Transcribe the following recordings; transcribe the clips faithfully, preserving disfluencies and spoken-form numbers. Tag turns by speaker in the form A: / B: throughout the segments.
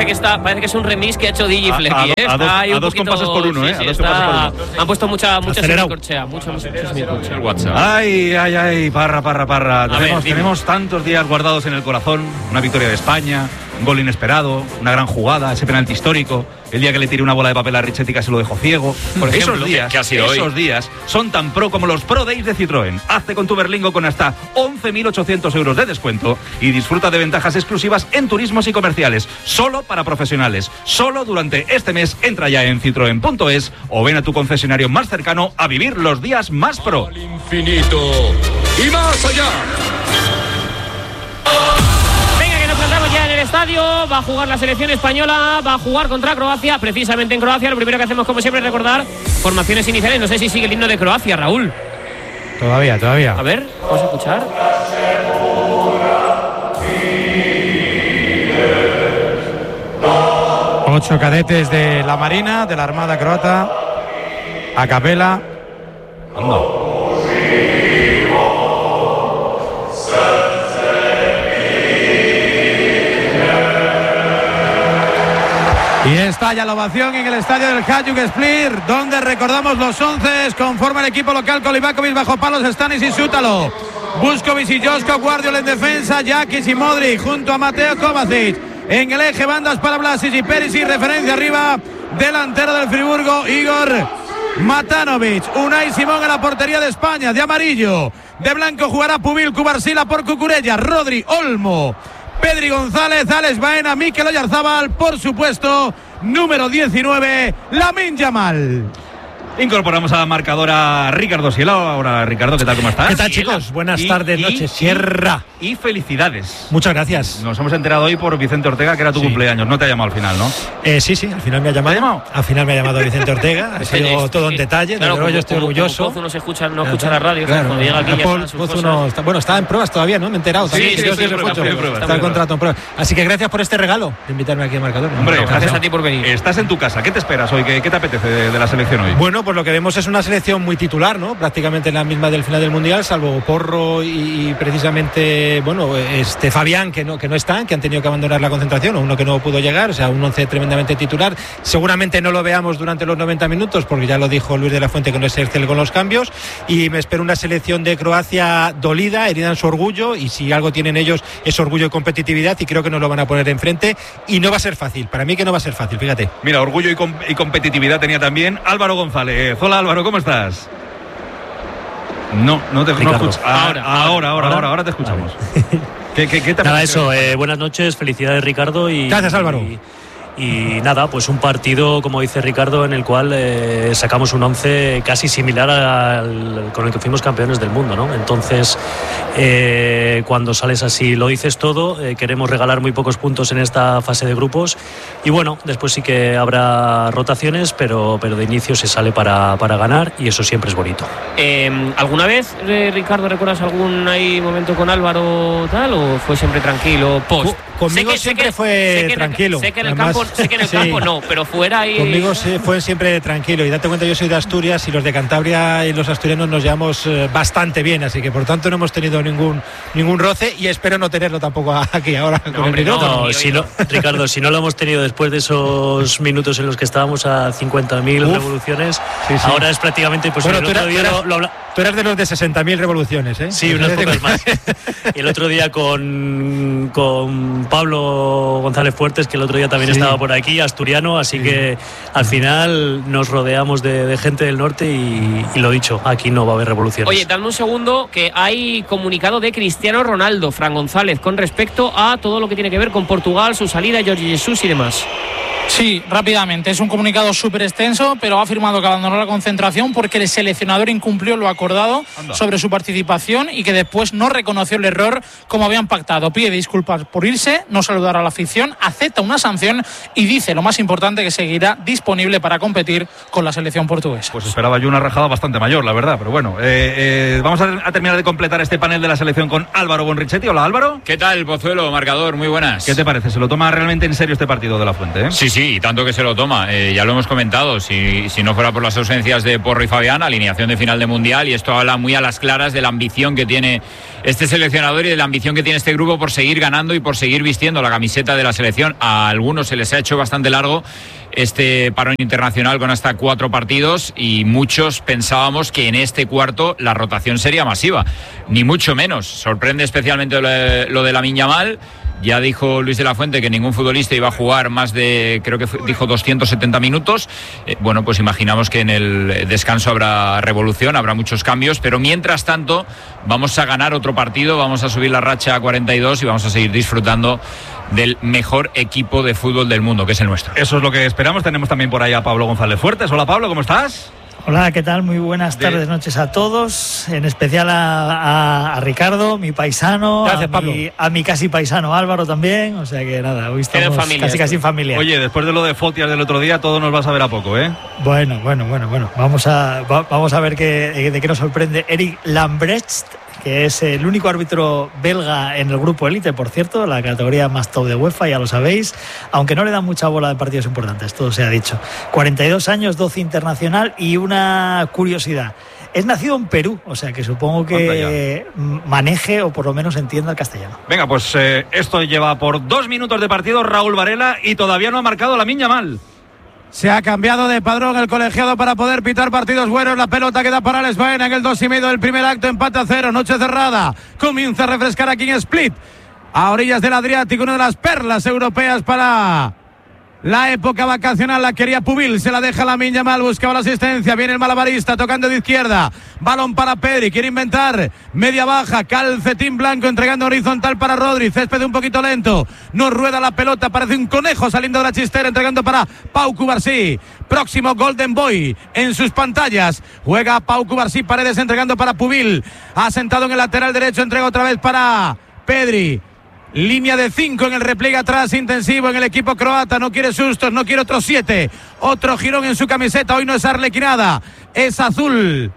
A: parece que está, parece que es un remix que ha hecho Digiflecky, ¿eh?
B: A, a, a dos, a dos compases por uno,
A: sí,
B: ¿eh?
A: Sí,
B: a dos
A: está,
B: compases por uno.
A: Han puesto mucha, mucha
C: Acelerado.
A: semicorchea, mucha, mucha semicorchea.
B: El WhatsApp. Ay, ay, ay, parra, parra, parra. Tenemos,
A: ver,
B: tenemos tantos días guardados en el corazón. Una victoria de España, un gol inesperado, una gran jugada, ese penalti histórico, el día que le tiré una bola de papel a Richetti que se lo dejó ciego. Por ejemplo, esos días,
D: ¿qué ha sido
B: esos
D: hoy?
B: días son tan pro como los Pro Days de Citroën. Hazte con tu Berlingo con hasta once mil ochocientos euros de descuento y disfruta de ventajas exclusivas en turismos y comerciales, solo para profesionales. Solo durante este mes. Entra ya en citroen punto es o ven a tu concesionario más cercano a vivir los días más pro.
E: Al infinito y más allá.
A: Estadio, va a jugar la selección española, va a jugar contra Croacia, precisamente en Croacia. Lo primero que hacemos, como siempre, es recordar formaciones iniciales. No sé si sigue el himno de Croacia, Raúl.
C: Todavía, todavía.
A: A ver, vamos a escuchar.
C: Ocho cadetes de la Marina, de la Armada Croata, a capela.
B: Anda.
C: Y estalla la ovación en el estadio del Hajduk Split, donde recordamos los once conforman el equipo local con Livakovic bajo palos, Stanis y Sútalo, Buskovic y Joško, Guardiola en defensa, Jakic y Modric junto a Mateo Kovacic. En el eje bandas para Vlasic y Perisic, referencia arriba, delantero del Friburgo, Igor Matanovic. Unai Simón a la portería de España, de amarillo. De blanco jugará Pubil, Cubarsila por Cucurella, Rodri, Olmo, Pedri González, Alex Baena, Mikel Oyarzábal, por supuesto, número diecinueve, Lamine Yamal.
B: Incorporamos a la marcadora Ricardo Siela. Ahora, Ricardo, ¿qué tal? ¿Cómo estás?
C: ¿Qué tal, chicos? Buenas
B: y,
C: tardes,
B: y,
C: noches. Sierra.
B: Y, y felicidades.
C: Muchas gracias.
B: Nos hemos enterado hoy por Vicente Ortega que era tu
C: Sí.
B: cumpleaños. No te ha llamado al final, ¿no?
C: Eh, sí, sí, al final me ha llamado.
B: ¿Te ha llamado?
C: Al final me ha llamado Vicente Ortega. Ha sido todo en detalle.
A: Claro,
C: Desde luego yo estoy
A: como,
C: orgulloso.
A: Como Pozo no se escucha, no escucha la radio.
C: Claro.
A: Cuando llega aquí ya
C: Paul,
A: están sus
C: Pozo
A: cosas.
C: no está, bueno, está en pruebas todavía, ¿no? Me he enterado.
A: Sí,
C: también,
A: sí,
C: que yo
A: sí,
C: os
A: sí,
C: escucho.
A: está en pruebas,
C: Está el
A: está en
C: contrato en pruebas. Así que gracias por este regalo de invitarme aquí a Marcador.
B: Hombre,
A: No, gracias a ti por venir.
B: Estás en tu casa. ¿Qué te esperas hoy? ¿Qué, qué te apetece de, de la selección hoy?
C: Bueno, pues lo que vemos es una selección muy titular, ¿no? Prácticamente la misma del final del Mundial, salvo Porro y, y precisamente, bueno, este Fabián, que no, que no están, que han tenido que abandonar la concentración, o uno que no pudo llegar, o sea, un once tremendamente titular. Seguramente no lo veamos durante los noventa minutos, porque ya lo dijo Luis de la Fuente que no es Excel con los cambios, y me espero una selección de Croacia dolida, herida en su orgullo, y si algo tienen ellos es orgullo y competitividad, y creo que nos lo van a poner enfrente, y no va a ser fácil, para mí que no va a ser fácil, fíjate.
B: Mira, orgullo y, com y competitividad tenía también Álvaro González. Hola, Álvaro, ¿cómo estás? No, no te no escucho. Ahora, ahora, ahora, ahora, ahora te escuchamos. ¿Qué, qué, qué te
F: Nada, eso, eh, buenas noches, felicidades Ricardo y...
C: Gracias, Álvaro.
F: Y, y nada, pues un partido, como dice Ricardo, en el cual eh, sacamos un once casi similar al con el que fuimos campeones del mundo, ¿no? Entonces, eh, cuando sales así lo dices todo, eh, queremos regalar muy pocos puntos en esta fase de grupos y bueno, después sí que habrá rotaciones, pero, pero de inicio se sale para, para ganar y eso siempre es bonito.
A: Eh, ¿Alguna vez, eh, Ricardo, recuerdas algún ahí momento con Álvaro tal o fue siempre tranquilo? Post.
C: Conmigo
A: Sé que-
C: siempre
A: sé que-
C: fue
A: sé que en-
C: tranquilo.
A: Sé que en el
C: Además,
A: campo, sé que en el
C: sí.
A: campo no, pero fuera ahí.
C: Conmigo se fue siempre tranquilo y date cuenta, yo soy de Asturias y los de Cantabria y los asturianos nos llevamos eh, bastante bien, así que por tanto no hemos tenido ningún ningún roce y espero no tenerlo tampoco aquí ahora con
A: hombre,
C: el minuto.
F: No, si no, Ricardo, si no lo hemos tenido después de esos minutos en los que estábamos a cincuenta mil
C: Uf.
F: revoluciones,
C: Sí, sí.
F: ahora es prácticamente pues
C: Bueno,
F: el
C: tú
F: otro
C: eras,
F: día
C: tú eras-
F: lo- lo habla-
C: tú eras de los de sesenta mil revoluciones, ¿eh?
F: Sí, unas pocas más. Y el otro día con, con Pablo González Fuertes, que el otro día también
C: Sí.
F: estaba por aquí, asturiano, así
C: Sí.
F: que al final nos rodeamos de, de gente del norte y, y lo dicho, aquí no va a haber revoluciones.
A: Oye, dame un segundo, que hay comunicado de Cristiano Ronaldo, Fran González, con respecto a todo lo que tiene que ver con Portugal, su salida, Jorge Jesús y demás.
G: Sí, rápidamente. Es un comunicado súper extenso, pero ha afirmado que abandonó la concentración porque el seleccionador incumplió lo acordado
B: Anda.
G: sobre su participación y que después no reconoció el error como habían pactado. Pide disculpas por irse, no saludar a la afición, acepta una sanción y dice, lo más importante, que seguirá disponible para competir con la selección portuguesa.
B: Pues esperaba yo una rajada bastante mayor, la verdad, pero bueno. Eh, eh, vamos a, a terminar de completar este panel de la selección con Álvaro Bonrichetti. Hola, Álvaro.
D: ¿Qué tal, Pozuelo, marcador? Muy buenas.
B: ¿Qué te parece? ¿Se lo toma realmente en serio este partido de la Fuente? ¿eh?
D: Sí, sí, y tanto que se lo toma. Eh, ya lo hemos comentado, si, si no fuera por las ausencias de Porro y Fabián, alineación de final de Mundial, y esto habla muy a las claras de la ambición que tiene este seleccionador y de la ambición que tiene este grupo por seguir ganando y por seguir vistiendo la camiseta de la selección. A algunos se les ha hecho bastante largo este parón internacional con hasta cuatro partidos y muchos pensábamos que en este cuarto la rotación sería masiva, ni mucho menos. Sorprende especialmente lo de Lamine Yamal. Ya dijo Luis de la Fuente que ningún futbolista iba a jugar más de, creo que dijo doscientos setenta minutos. Eh, bueno, pues imaginamos que en el descanso habrá revolución, habrá muchos cambios, pero mientras tanto vamos a ganar otro partido, vamos a subir la racha a cuarenta y dos y vamos a seguir disfrutando del mejor equipo de fútbol del mundo, que es el nuestro.
B: Eso es lo que esperamos. Tenemos también por ahí a Pablo González Fuertes. Hola Pablo, ¿cómo estás?
H: Hola, ¿qué tal? Muy buenas tardes,
B: de...
H: noches a todos, en especial a, a, a Ricardo, mi paisano,
A: Gracias,
H: a, mi, a mi casi paisano Álvaro también, o sea que nada, hoy estamos familia, casi casi en familia.
B: Oye, después de lo de Fotias del otro día, todo nos va a saber a poco, ¿eh?
H: Bueno, bueno, bueno, bueno, vamos a, va, vamos a ver qué, de qué nos sorprende Eric Lambrecht, que es el único árbitro belga en el grupo élite, por cierto, la categoría más top de UEFA, ya lo sabéis, aunque no le dan mucha bola de partidos importantes, todo se ha dicho. cuarenta y dos años, doce internacional, y una curiosidad. Es nacido en Perú, o sea que supongo que maneje o por lo menos entienda el castellano.
B: Venga, pues eh, esto lleva por dos minutos de partido Raúl Varela y todavía no ha marcado Lamine Yamal.
C: Se ha cambiado de padrón el colegiado para poder pitar partidos buenos. La pelota queda para el España en el dos y medio del primer acto. Empate a cero, noche cerrada. Comienza a refrescar aquí en Split, a orillas del Adriático, una de las perlas europeas para la época vacacional. La quería Pubil, se la deja Lamine Yamal, buscaba la asistencia, viene el malabarista tocando de izquierda, balón para Pedri, quiere inventar media baja, calcetín blanco entregando horizontal para Rodri, césped un poquito lento, no rueda la pelota, parece un conejo saliendo de la chistera, entregando para Pau Cubarsí, próximo Golden Boy en sus pantallas, juega Pau Cubarsí, Paredes entregando para Pubil, ha sentado en el lateral derecho, entrega otra vez para Pedri. Línea de cinco en el repliegue atrás intensivo en el equipo croata. No quiere sustos, no quiere otros siete. Otro girón en su camiseta. Hoy no es arlequinada, es azul.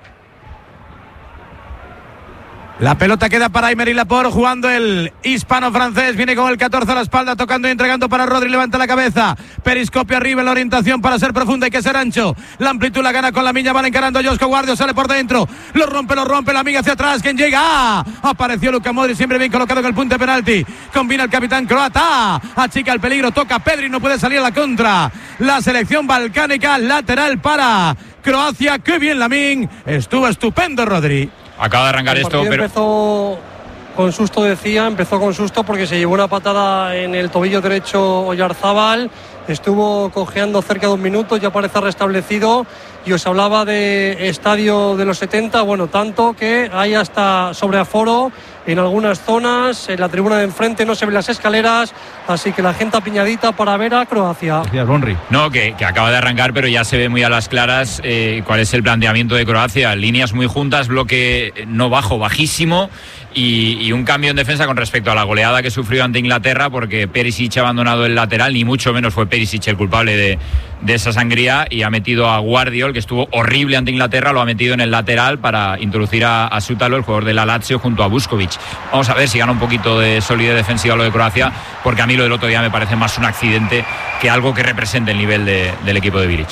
C: La pelota queda para Aymeric Laporte, jugando el hispano-francés. Viene con el catorce a la espalda, tocando y entregando para Rodri. Levanta la cabeza. Periscopio arriba en la orientación para ser profunda. Hay que ser ancho. La amplitud la gana con Lamine Yamal encarando a Josko Guardio. Sale por dentro. Lo rompe, lo rompe. La amiga hacia atrás. ¿Quién llega? ¡Ah! Apareció Luka Modric, siempre bien colocado en el punto de penalti. Combina el capitán croata. ¡Ah! Achica el peligro. Toca Pedri. No puede salir a la contra. La selección balcánica. Lateral para Croacia. ¡Qué bien Lamine! Estuvo estupendo Rodri.
D: Acaba de arrancar
I: el
D: esto, pero
I: empezó con susto, decía, empezó con susto porque se llevó una patada en el tobillo derecho Oyarzábal, estuvo cojeando cerca de un minuto, ya parece restablecido, y os hablaba de estadio de los setenta, bueno, tanto que hay hasta sobreaforo en algunas zonas, en la tribuna de enfrente no se ven las escaleras, así que la gente apiñadita para ver a Croacia.
D: No, que, que acaba de arrancar, pero ya se ve muy a las claras eh, cuál es el planteamiento de Croacia. Líneas muy juntas, bloque no bajo, bajísimo, y, y un cambio en defensa con respecto a la goleada que sufrió ante Inglaterra, porque Perisic ha abandonado el lateral, ni mucho menos fue Perisic el culpable de, de esa sangría, y ha metido a Guardiol, que estuvo horrible ante Inglaterra, lo ha metido en el lateral para introducir a, a Sútalo, el jugador de la Lazio, junto a Vuskovic. Vamos a ver si gana un poquito de solidez defensiva lo de Croacia, porque a mí lo del otro día me parece más un accidente que algo que represente el nivel de, del equipo de Bilic.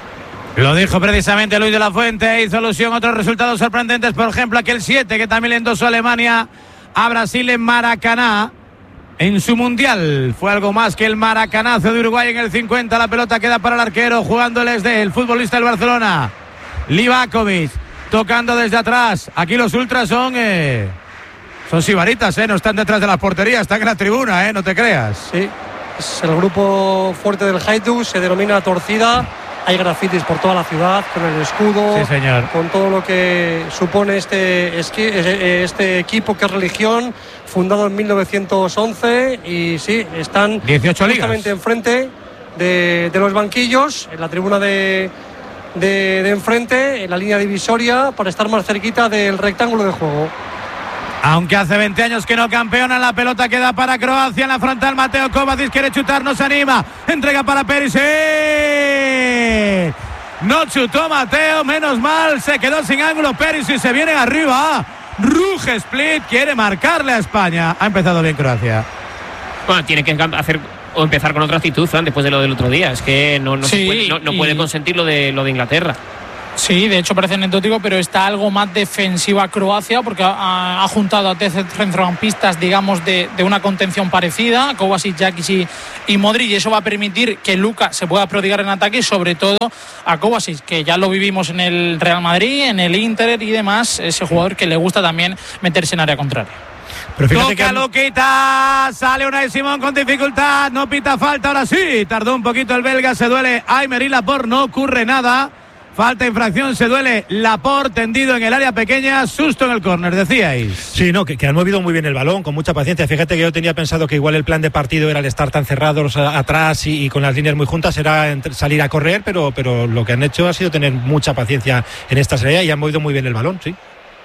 C: Lo dijo precisamente Luis de la Fuente, hizo alusión a otros resultados sorprendentes, por ejemplo aquel siete que también le endosó Alemania a Brasil en Maracaná en su mundial. Fue algo más que el maracanazo de Uruguay en el cincuenta. La pelota queda para el arquero, jugando el S D, el futbolista del Barcelona, Livakovic, tocando desde atrás. Aquí los ultras son eh, son sibaritas, eh, no están detrás de las porterías, están en la tribuna, eh, no te creas.
I: Sí, es el grupo fuerte del Hajduk, se denomina Torcida. Hay grafitis por toda la ciudad, con el escudo,
C: sí, señor,
I: con todo lo que supone este, este equipo que es religión, fundado en mil novecientos once, y sí, están
C: dieciocho
I: justamente
C: ligas
I: enfrente de, de los banquillos, en la tribuna de, de, de enfrente, en la línea divisoria, para estar más cerquita del rectángulo de juego.
C: Aunque hace veinte años que no campeona, la pelota queda para Croacia en la frontal. Mateo Kovacic quiere chutar, no se anima. Entrega para Perisic. No chutó Mateo, menos mal. Se quedó sin ángulo Perisic, se viene arriba. Ruge Split, quiere marcarle a España. Ha empezado bien Croacia.
A: Bueno, tiene que hacer o empezar con otra actitud, Fran, después de lo del otro día. Es que no, no,
G: sí,
A: se puede, no, no
G: y...
A: puede consentir lo de, lo de Inglaterra.
G: Sí, de hecho parece anecdótico, pero está algo más defensiva Croacia porque ha, ha juntado a tres centrocampistas, digamos, de, de una contención parecida, Kovacic, Jakic y, y Modric, y eso va a permitir que Luka se pueda prodigar en ataque y sobre todo a Kovacic, que ya lo vivimos en el Real Madrid, en el Inter y demás, ese jugador que le gusta también meterse en área contraria.
C: Pero fíjate Toca que... Luquita, sale Unai Simón con dificultad, no pita falta, ahora sí, tardó un poquito el belga, se duele Aymeric Laporte, no ocurre nada. Falta, infracción, se duele Laporte, tendido en el área pequeña, susto en el córner, decíais.
J: Sí, no, que, que han movido muy bien el balón, con mucha paciencia. Fíjate que yo tenía pensado que igual el plan de partido era el estar tan cerrados atrás y, y con las líneas muy juntas, era entre, salir a correr, pero, pero lo que han hecho ha sido tener mucha paciencia en esta serie y han movido muy bien el balón, sí.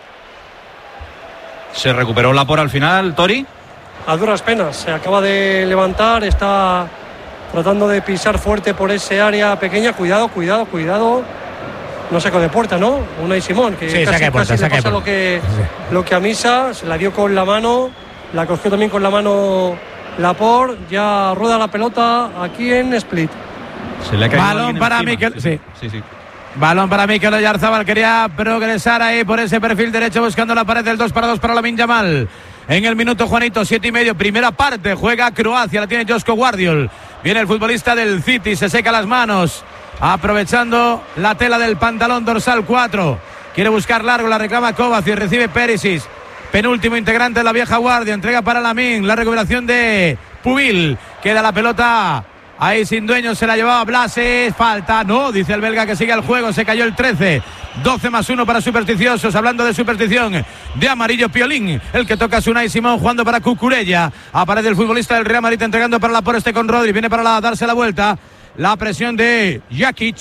B: ¿Se recuperó Laporte al final, Tori?
I: A duras penas, se acaba de levantar, está tratando de pisar fuerte por ese área pequeña. Cuidado, cuidado, cuidado. No saco de puerta, ¿no? Unai Simón, que
C: sí,
I: casi,
C: puerta,
I: casi le pasa lo que, sí. lo que a Misa, se la dio con la mano, la cogió también con la mano Laporte, ya rueda la pelota aquí en Split.
C: Se le ha caído balón para Mikel, sí. sí, sí. Balón para Mikel Oyarzabal, quería progresar ahí por ese perfil derecho buscando la pared del dos para dos para Lamine Yamal. En el minuto, Juanito, siete y medio, primera parte, juega Croacia, la tiene Joško Gvardiol. Viene el futbolista del City, se seca las manos, aprovechando la tela del pantalón dorsal cuatro. Quiere buscar largo, la reclama Kovacic, recibe Perisic, penúltimo integrante de la vieja guardia, entrega para Lamine, la recuperación de Pubil, queda la pelota ahí sin dueño, se la llevaba Blases, falta, no, dice el belga que sigue el juego, se cayó el trece, doce más uno para supersticiosos, hablando de superstición, de amarillo Piolín, el que toca a Unai Simón, jugando para Cucurella, aparece el futbolista del Real Madrid entregando para Laporte, este con Rodri, viene para la, darse la vuelta, la presión de Jakic,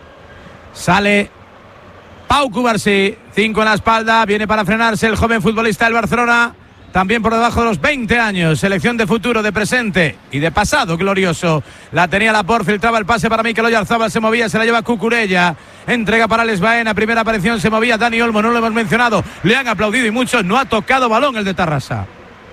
C: sale Pau Cubarsí, cinco en la espalda, viene para frenarse el joven futbolista del Barcelona, también por debajo de los veinte años, selección de futuro, de presente y de pasado glorioso. La tenía Laporte, filtraba el pase para Mikel Oyarzabal, se movía, se la lleva Cucurella, entrega para Les Baena, primera aparición, se movía Dani Olmo, no lo hemos mencionado, le han aplaudido y mucho, no ha tocado balón el de Tarrasa.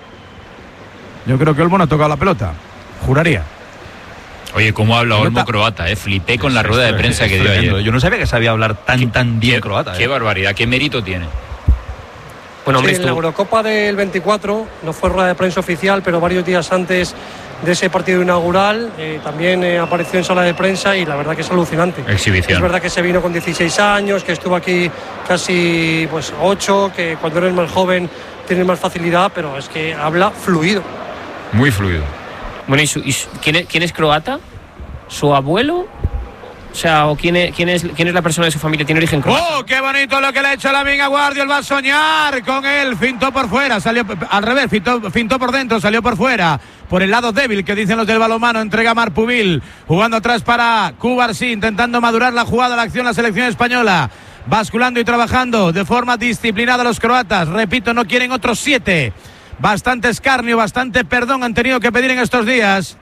C: Yo creo que Olmo no ha tocado la pelota, juraría.
D: Oye, cómo habla Olmo croata, eh. Flipé con la rueda de prensa que dio ayer.
B: Yo no sabía que sabía hablar tan, tan bien croata.
D: Qué
B: eh.
D: barbaridad, qué mérito tiene.
I: Bueno, hombre, sí, en la Eurocopa del veinticuatro no fue rueda de prensa oficial, pero varios días antes de ese partido inaugural eh, también eh, apareció en sala de prensa y la verdad que es alucinante.
D: Exhibición.
I: Es verdad que se vino con dieciséis años, que estuvo aquí casi pues ocho, que cuando eres más joven tienes más facilidad, pero es que habla fluido.
D: Muy fluido.
A: Bueno, ¿y, su, y su, ¿quién, es, ¿quién es croata? ¿Su abuelo? O sea, ¿o quién es, quién es, quién es la persona de su familia? ¿Tiene origen croata?
C: ¡Oh, qué bonito lo que le ha hecho Lamine a Gvardiol! Va a soñar con él. Fintó por fuera, salió al revés, fintó, fintó por dentro, salió por fuera. Por el lado débil que dicen los del balonmano, entrega Marc Pubil, jugando atrás para Cubarsí, intentando madurar la jugada, la acción, la selección española. Basculando y trabajando de forma disciplinada los croatas. Repito, no quieren otros siete. Bastante escarnio, bastante perdón han tenido que pedir en estos días.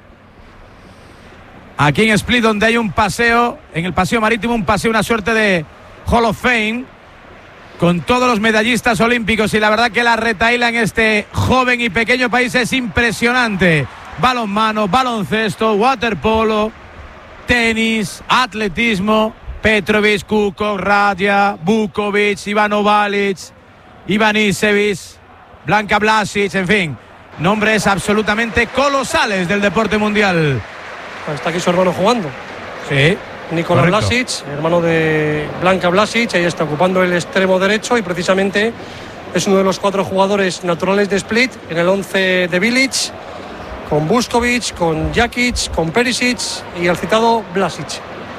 C: Aquí en Split, donde hay un paseo, en el paseo marítimo, un paseo, una suerte de Hall of Fame, con todos los medallistas olímpicos, y la verdad que la retahíla en este joven y pequeño país es impresionante. Balonmano, baloncesto, waterpolo, tenis, atletismo, Petrovic, Kukoc, Radja, Vukovic, Ivano Valic, Ivan Isevic, Blanka Blasic, en fin, nombres absolutamente colosales del deporte mundial.
I: Está aquí su hermano jugando.
C: Sí.
I: Nikola Blasic, hermano de Blanka Blasic, ahí está ocupando el extremo derecho y precisamente es uno de los cuatro jugadores naturales de Split en el once de Bilic, con Vuskovic, con Jakic, con Perisic y el citado Blasic.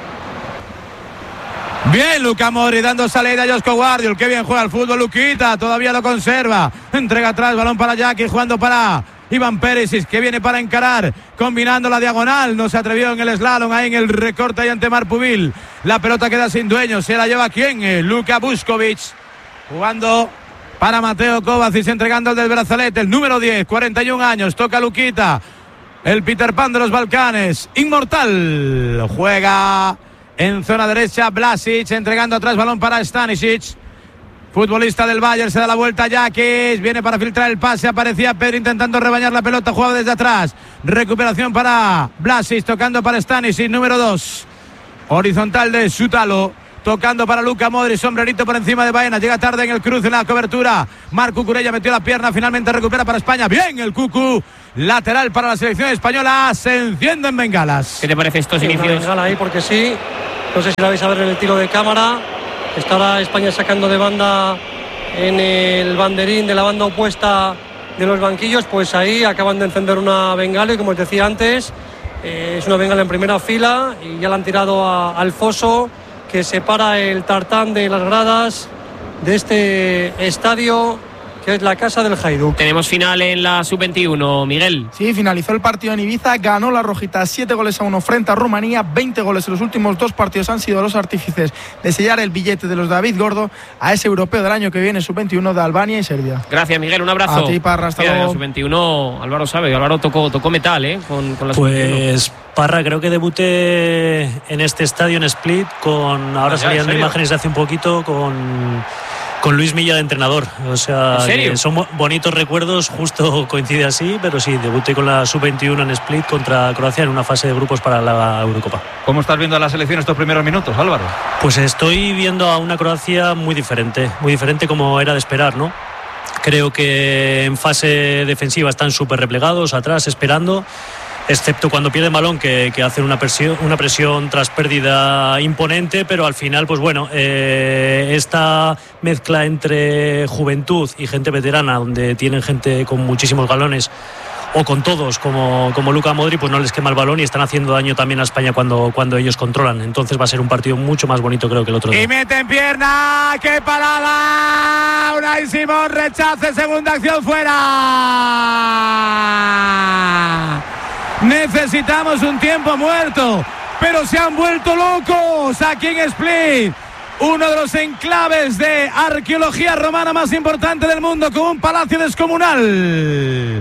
C: Bien, Luka Modric dando salida a Joško Gvardiol, qué bien juega el fútbol Luquita, todavía lo conserva, entrega atrás, balón para Jakic, jugando para Ivan Perisic, que viene para encarar, combinando la diagonal, no se atrevió en el slalom, ahí en el recorte ahí ante Marc Pubil, la pelota queda sin dueño, se la lleva ¿quién? Eh, Luka Vuskovic, jugando para Mateo Kovacic, entregando el del brazalete, el número diez, cuarenta y un años, toca Luquita, el Peter Pan de los Balcanes, inmortal, juega en zona derecha Blasic, entregando atrás balón para Stanisic, futbolista del Bayern, se da la vuelta Jakic, viene para filtrar el pase, aparecía Pedro intentando rebañar la pelota, jugaba desde atrás, recuperación para Vlasic, tocando para Stanisic, número dos, horizontal de Sútalo, tocando para Luka Modric, sombrerito por encima de Baena, llega tarde en el cruce, en la cobertura, Marc Cucurella metió la pierna, finalmente recupera para España, bien el Cucu, lateral para la selección española, se encienden bengalas.
A: ¿Qué te parece estos
I: sí,
A: inicios?
I: Una bengala ahí porque sí, no sé si la vais a ver en el tiro de cámara, estará España sacando de banda en el banderín de la banda opuesta de los banquillos, pues ahí acaban de encender una bengala y como os decía antes, eh, es una bengala en primera fila y ya la han tirado a, al foso que separa el tartán de las gradas de este estadio que es la casa del Hajduk.
A: Tenemos final en la sub veintiuno, Miguel.
K: Sí, finalizó el partido en Ibiza, ganó la Rojita siete goles a uno frente a Rumanía, veinte goles en los últimos dos partidos han sido los artífices de sellar el billete de los David Gordo a ese europeo del año que viene, sub veintiuno de Albania y Serbia.
A: Gracias, Miguel, un abrazo.
K: A ti, Parra, hasta luego.
A: sub veintiuno, Álvaro sabe, Álvaro tocó, tocó metal, ¿eh? Con, con la
F: Pues Parra, creo que debuté en este estadio en Split con, ahora
A: ah,
F: salían imágenes de hace un poquito con... con Luis Milla de entrenador, o sea,
A: ¿en serio?
F: Que son bonitos recuerdos, justo coincide así, pero sí, debuté con la sub veintiuno en Split contra Croacia en una fase de grupos para la Eurocopa.
B: ¿Cómo estás viendo a la selección estos primeros minutos, Álvaro?
F: Pues estoy viendo a una Croacia muy diferente, muy diferente como era de esperar, ¿no? Creo que en fase defensiva están súper replegados, atrás, esperando, excepto cuando pierden balón, que, que hacen una presión, una presión tras pérdida imponente, pero al final, pues bueno, eh, esta mezcla entre juventud y gente veterana, donde tienen gente con muchísimos galones, o con todos, como, como Luka Modric, pues no les quema el balón y están haciendo daño también a España cuando, cuando ellos controlan. Entonces va a ser un partido mucho más bonito, creo, que el otro día.
C: Y mete en pierna, ¡qué parada! Unai Simón, rechace, segunda acción fuera. Necesitamos un tiempo muerto, pero se han vuelto locos aquí en Split. Uno de los enclaves de arqueología romana más importante del mundo, con un palacio descomunal.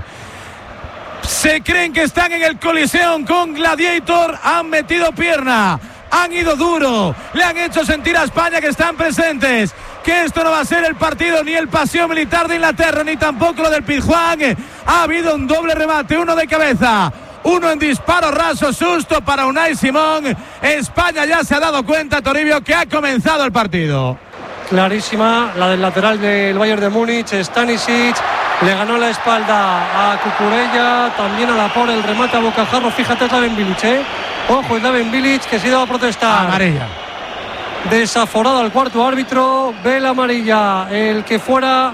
C: Se creen que están en el Coliseum con Gladiator, han metido pierna, han ido duro, le han hecho sentir a España que están presentes, que esto no va a ser el partido ni el paseo militar de Inglaterra, ni tampoco lo del Pizjuán. Ha habido un doble remate, uno de cabeza, uno en disparo raso, susto para Unai Simón. España ya se ha dado cuenta, Toribio, que ha comenzado el partido.
I: Clarísima, la del lateral del Bayern de Múnich, Stanisic, le ganó la espalda a Cucurella, también a la por el remate a bocajarro. Fíjate, es Slaven Bilic, ¿eh? Ojo, es Slaven Bilic, que se iba a protestar.
C: Amarilla.
I: Desaforado al cuarto árbitro, ve la amarilla, el que fuera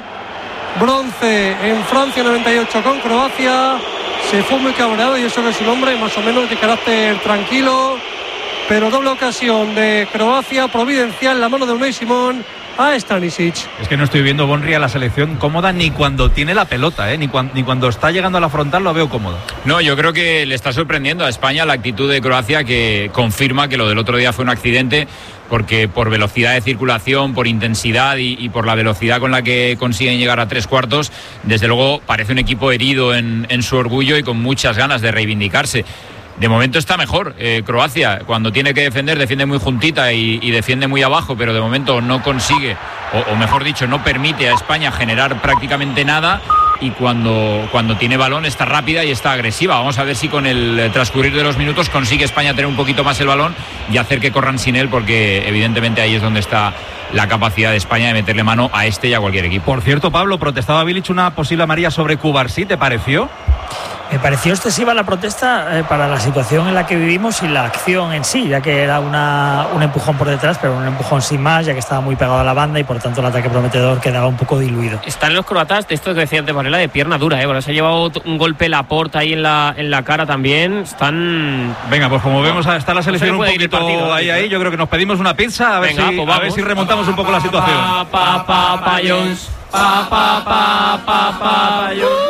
I: bronce en Francia noventa y ocho con Croacia. Se fue muy cabreado y eso que es un hombre más o menos de carácter tranquilo, pero doble ocasión de Croacia, providencial, la mano de Unai Simón a Stanisic.
B: Es que no estoy viendo, Bonri, a la selección cómoda ni cuando tiene la pelota, ¿eh? ni, cuan, ni cuando está llegando a la frontal lo veo cómodo.
D: No, yo creo que le está sorprendiendo a España la actitud de Croacia, que confirma que lo del otro día fue un accidente, porque por velocidad de circulación, por intensidad y, y por la velocidad con la que consiguen llegar a tres cuartos, desde luego parece un equipo herido en, en su orgullo y con muchas ganas de reivindicarse. De momento está mejor eh, Croacia, cuando tiene que defender defiende muy juntita y, y defiende muy abajo, pero de momento no consigue, o, o mejor dicho, no permite a España generar prácticamente nada, y cuando, cuando tiene balón está rápida y está agresiva. Vamos a ver si con el transcurrir de los minutos consigue España tener un poquito más el balón y hacer que corran sin él, porque evidentemente ahí es donde está la capacidad de España de meterle mano a este y a cualquier equipo.
B: Por cierto, Pablo, protestaba Bilic una posible amarilla sobre Cubarsí, ¿te pareció?
H: Me pareció excesiva la protesta eh, para la situación en la que vivimos y la acción en sí, ya que era una, un empujón por detrás, pero un empujón sin más, ya que estaba muy pegado a la banda y por tanto el ataque prometedor quedaba un poco diluido.
A: Están los croatas, de esto que decía antes Varela, de pierna dura, ¿eh? Bueno, se ha llevado un golpe Laporta ahí en la, en la cara también. Están...
B: Venga, pues como vemos, está la selección no un poquito partido, ahí, ahí. Yo creo que nos pedimos una pizza, a ver, Venga, si, pues a ver si remontamos un poco la situación.
A: Pa, pa, pa, pa, Jones. Pa, pa, pa, pa, pa,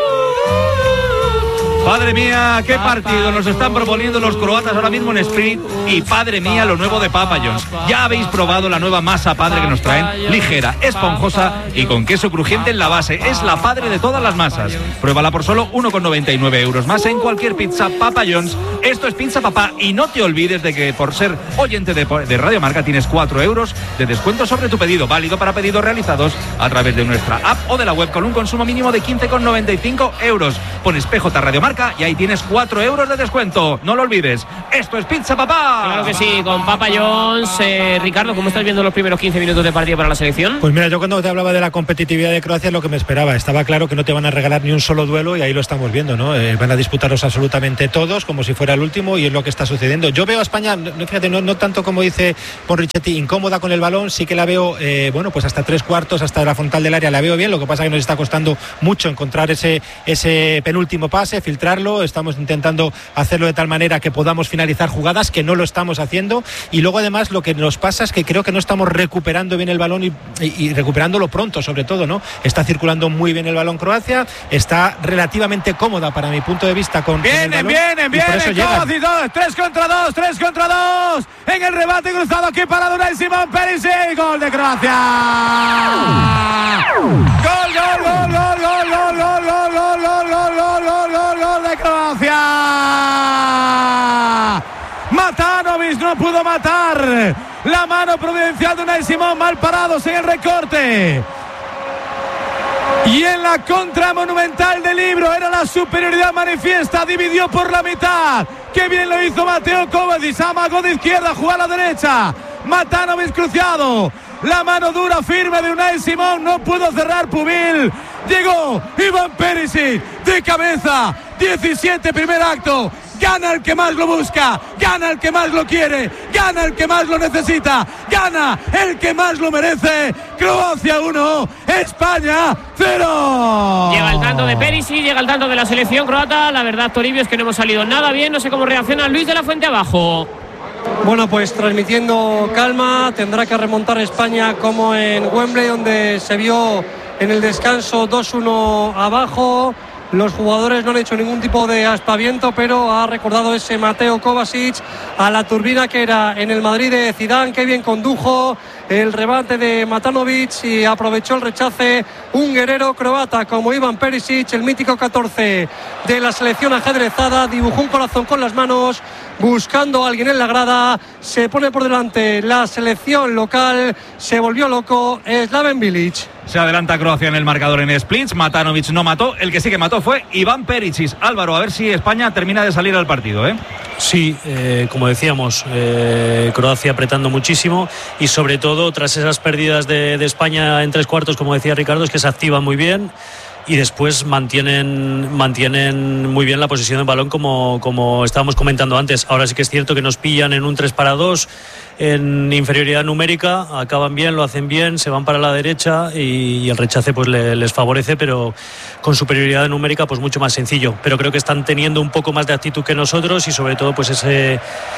B: Padre mía, qué partido nos están proponiendo los croatas ahora mismo en Split. Y padre mía, lo nuevo de Papa John's. Ya habéis probado la nueva masa padre que nos traen, ligera, esponjosa y con queso crujiente en la base. Es la padre de todas las masas. Pruébala por solo uno con noventa y nueve euros más en cualquier pizza Papa John's Esto es Pizza Papá y no te olvides de que por ser oyente de, de Radio Marca tienes cuatro euros de descuento sobre tu pedido, válido para pedidos realizados a través de nuestra app o de la web con un consumo mínimo de quince con noventa y cinco euros. Pones P J Radio Marca y ahí tienes cuatro euros de descuento. No lo olvides. Esto es Pizza Papá.
A: Claro que sí, con Papa John's. Eh, Ricardo, ¿cómo estás viendo los primeros quince minutos de partido para la selección?
J: Pues mira, yo cuando te hablaba de la competitividad de Croacia es lo que me esperaba. Estaba claro que no te van a regalar ni un solo duelo y ahí lo estamos viendo, ¿no? Eh, van a disputarlos absolutamente todos como si fuera el último y es lo que está sucediendo. Yo veo a España, no, fíjate, no, no tanto como dice Richetti, incómoda con el balón, sí que la veo, eh, bueno, pues hasta tres cuartos, hasta la frontal del área la veo bien, lo que pasa es que nos está costando mucho encontrar ese, ese penúltimo pase, filtrarlo, estamos intentando hacerlo de tal manera que podamos finalizar jugadas, que no lo estamos haciendo, y luego además lo que nos pasa es que creo que no estamos recuperando bien el balón y, y, y recuperándolo pronto, sobre todo, ¿no? Está circulando muy bien el balón Croacia, está relativamente cómoda para mi punto de vista con,
C: vienen,
J: con el balón,
C: vienen, vienen, Croacia, tres contra dos, tres contra dos, en el rebate cruzado aquí para Unai Simón Perisic, gol de Croacia. Gol, gol, gol, gol, gol, gol, gol, gol, gol, gol, gol, gol, gol, gol, gol de Croacia. Matanovic no pudo matar. La mano providencial de Unai Simón, mal parados en el recorte. Y en la contra monumental del Libro era la superioridad manifiesta, dividió por la mitad. Qué bien lo hizo Mateo Kovacic, amagó de izquierda, jugó a la derecha. Matanovic cruciado. La mano dura, firme de Unai Simón, no pudo cerrar Pubil. Llegó Iván Perisic de cabeza. diecisiete, primer acto. Gana el que más lo busca, gana el que más lo quiere, gana el que más lo necesita, gana el que más lo merece. Croacia uno, España cero.
A: Llega el tanto de Perisic, llega el tanto de la selección croata. La verdad, Toribio, es que no hemos salido nada bien. No sé cómo reacciona Luis de la Fuente abajo.
I: Bueno, pues transmitiendo calma, tendrá que remontar España como en Wembley, donde se vio en el descanso dos uno abajo. Los jugadores no han hecho ningún tipo de aspaviento, pero ha recordado ese Mateo Kovacic a la turbina que era en el Madrid de Zidane. Qué bien condujo el rebate de Matanovic y aprovechó el rechace un guerrero croata como Iván Perisic, el mítico catorce de la selección ajedrezada. Dibujó un corazón con las manos buscando a alguien en la grada. Se pone por delante la selección local, se volvió loco Slaven Bilic.
B: Se adelanta Croacia en el marcador en Splits. Matanovic no mató, el que sí que mató fue Iván Perisic. Álvaro, a ver si España termina de salir al partido, ¿eh?
F: Sí, eh, como decíamos, eh, Croacia apretando muchísimo y sobre todo tras esas pérdidas de, de España en tres cuartos, como decía Ricardo, es que se activan muy bien y después mantienen mantienen muy bien la posesión del balón, como, como estábamos comentando antes. Ahora sí que es cierto que nos pillan en un tres para dos, en inferioridad numérica, acaban bien, lo hacen bien, se van para la derecha y, y el rechace pues le, les favorece, pero con superioridad numérica pues mucho más sencillo. Pero creo que están teniendo un poco más de actitud que nosotros y sobre todo pues ese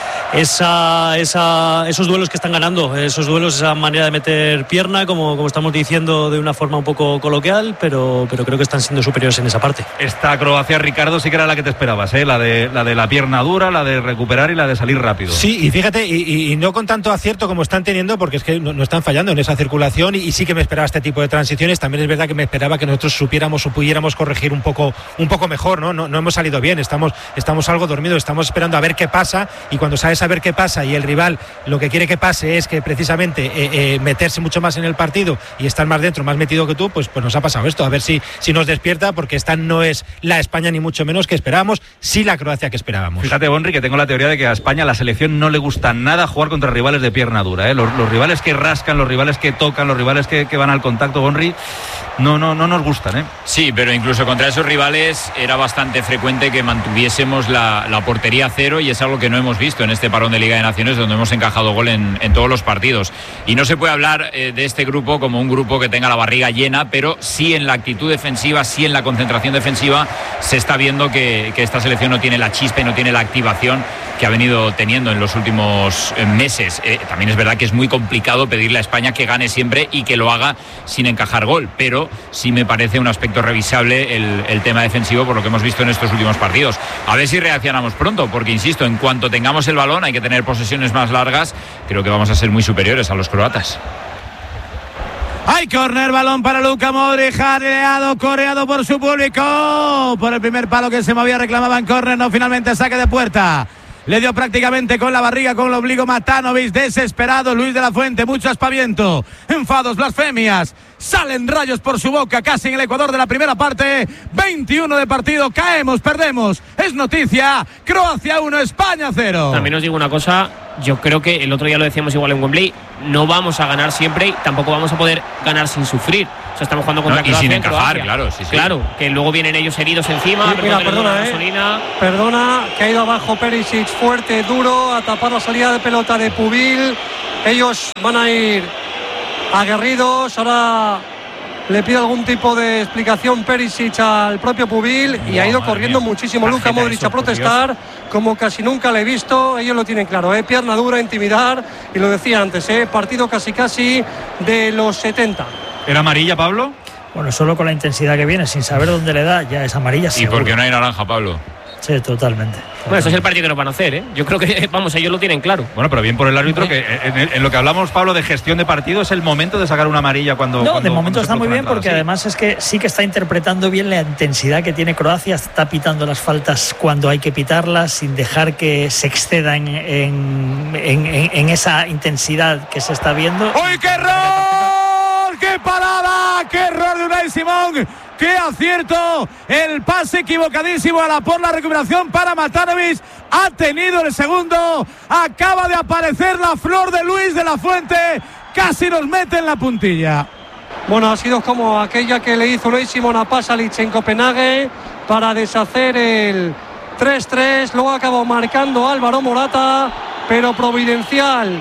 F: esa, esa esos duelos que están ganando, esos duelos, esa manera de meter pierna, como, como estamos diciendo de una forma un poco coloquial, pero, pero creo que están siendo superiores en esa parte.
B: Esta Croacia, Ricardo, sí que era la que te esperabas, ¿eh? La de la de la pierna dura, la de recuperar y la de salir rápido.
J: Sí, y fíjate, y, y no con tanto acierto como están teniendo, porque es que no, no están fallando en esa circulación y, y sí que me esperaba este tipo de transiciones. También es verdad que me esperaba que nosotros supiéramos o pudiéramos corregir un poco un poco mejor, ¿no? No, no hemos salido bien, estamos, estamos algo dormidos, estamos esperando a ver qué pasa, y cuando sabes a ver qué pasa y el rival lo que quiere que pase es que precisamente eh, eh, meterse mucho más en el partido y estar más dentro, más metido que tú, pues, pues nos ha pasado esto. A ver si, si nos despierta, porque esta no es la España ni mucho menos que esperábamos, sí la Croacia que esperábamos.
B: Fíjate, Bonri, que tengo la teoría de que a España, la selección, no le gusta nada jugar contra rivales de pierna dura, ¿eh? Los, los rivales que rascan, los rivales que tocan, los rivales que, que van al contacto, Bonri, no, no, no nos gustan, ¿eh?
D: Sí, pero incluso contra esos rivales era bastante frecuente que mantuviésemos la, la portería a cero, y es algo que no hemos visto en este parón de Liga de Naciones, donde hemos encajado gol en, en todos los partidos. Y no se puede hablar eh, de este grupo como un grupo que tenga la barriga llena, pero sí en la actitud defensiva, sí en la concentración defensiva, se está viendo que, que esta selección no tiene la chispa y no tiene la activación que ha venido teniendo en los últimos meses. Eh, también es verdad que es muy complicado pedirle a España que gane siempre y que lo haga sin encajar gol, pero sí me parece un aspecto revisable el, el tema defensivo por lo que hemos visto en estos últimos partidos. A ver si reaccionamos pronto, porque insisto, en cuanto tengamos el balón hay que tener posesiones más largas. Creo que vamos a ser muy superiores a los croatas.
C: Hay córner, balón para Luka Modric, jareado, coreado por su público. Por el primer palo que se movía, reclamaban córner, no, finalmente saque de puerta. Le dio prácticamente con la barriga, con el ombligo Matanovic, desesperado. Luis de la Fuente, mucho aspaviento, enfados, blasfemias. Salen rayos por su boca, casi en el Ecuador de la primera parte. veintiuno de partido, caemos, perdemos. Es noticia, Croacia uno, España cero.
A: También os digo una cosa, yo creo que el otro día lo decíamos igual en Wembley, no vamos a ganar siempre y tampoco vamos a poder ganar sin sufrir. O sea, estamos jugando contra
D: no, y
A: Croacia,
D: sin encajar,
A: Croacia.
D: claro, sí, sí.
A: Claro, que luego vienen ellos heridos encima.
I: Sí, mira, perdona, eh. perdona, que ha ido abajo Perisic fuerte, duro, a tapar la salida de pelota de Pubil. Ellos van a ir aguerridos. Ahora le pide algún tipo de explicación Perisic al propio Pubil y no, ha ido corriendo mía. muchísimo Luka Modric a protestar, como casi nunca le he visto. Ellos lo tienen claro, ¿eh? Pierna dura, intimidar, y lo decía antes, ¿eh? Partido casi casi de los setenta.
B: ¿Era amarilla, Pablo?
H: Bueno, solo con la intensidad que viene, sin saber dónde le da, ya es amarilla.
D: ¿Y por qué no hay naranja, Pablo?
H: Sí, totalmente.
A: Bueno, este es el partido que nos van a hacer, ¿eh? Yo creo que, vamos, ellos lo tienen claro.
B: Bueno, pero bien por el árbitro, que en, en lo que hablamos, Pablo, de gestión de partido, es el momento de sacar una amarilla cuando.
H: No,
B: cuando,
H: de momento está muy bien
B: entrada,
H: porque
B: sí.
H: además es que sí que está interpretando bien la intensidad que tiene Croacia, está pitando las faltas cuando hay que pitarlas, sin dejar que se excedan en, en, en, en esa intensidad que se está viendo.
C: ¡Uy, qué error! ¡Qué parada! ¡Qué error de Unai Simón! ¡Qué acierto! El pase equivocadísimo a la por la recuperación para Matanovic. Ha tenido el segundo. Acaba de aparecer la flor de Luis de la Fuente. Casi nos mete en la puntilla.
I: Bueno, ha sido como aquella que le hizo Unai Simón a Pasalic en Copenhague para deshacer el tres tres. Luego acabó marcando Álvaro Morata, pero providencial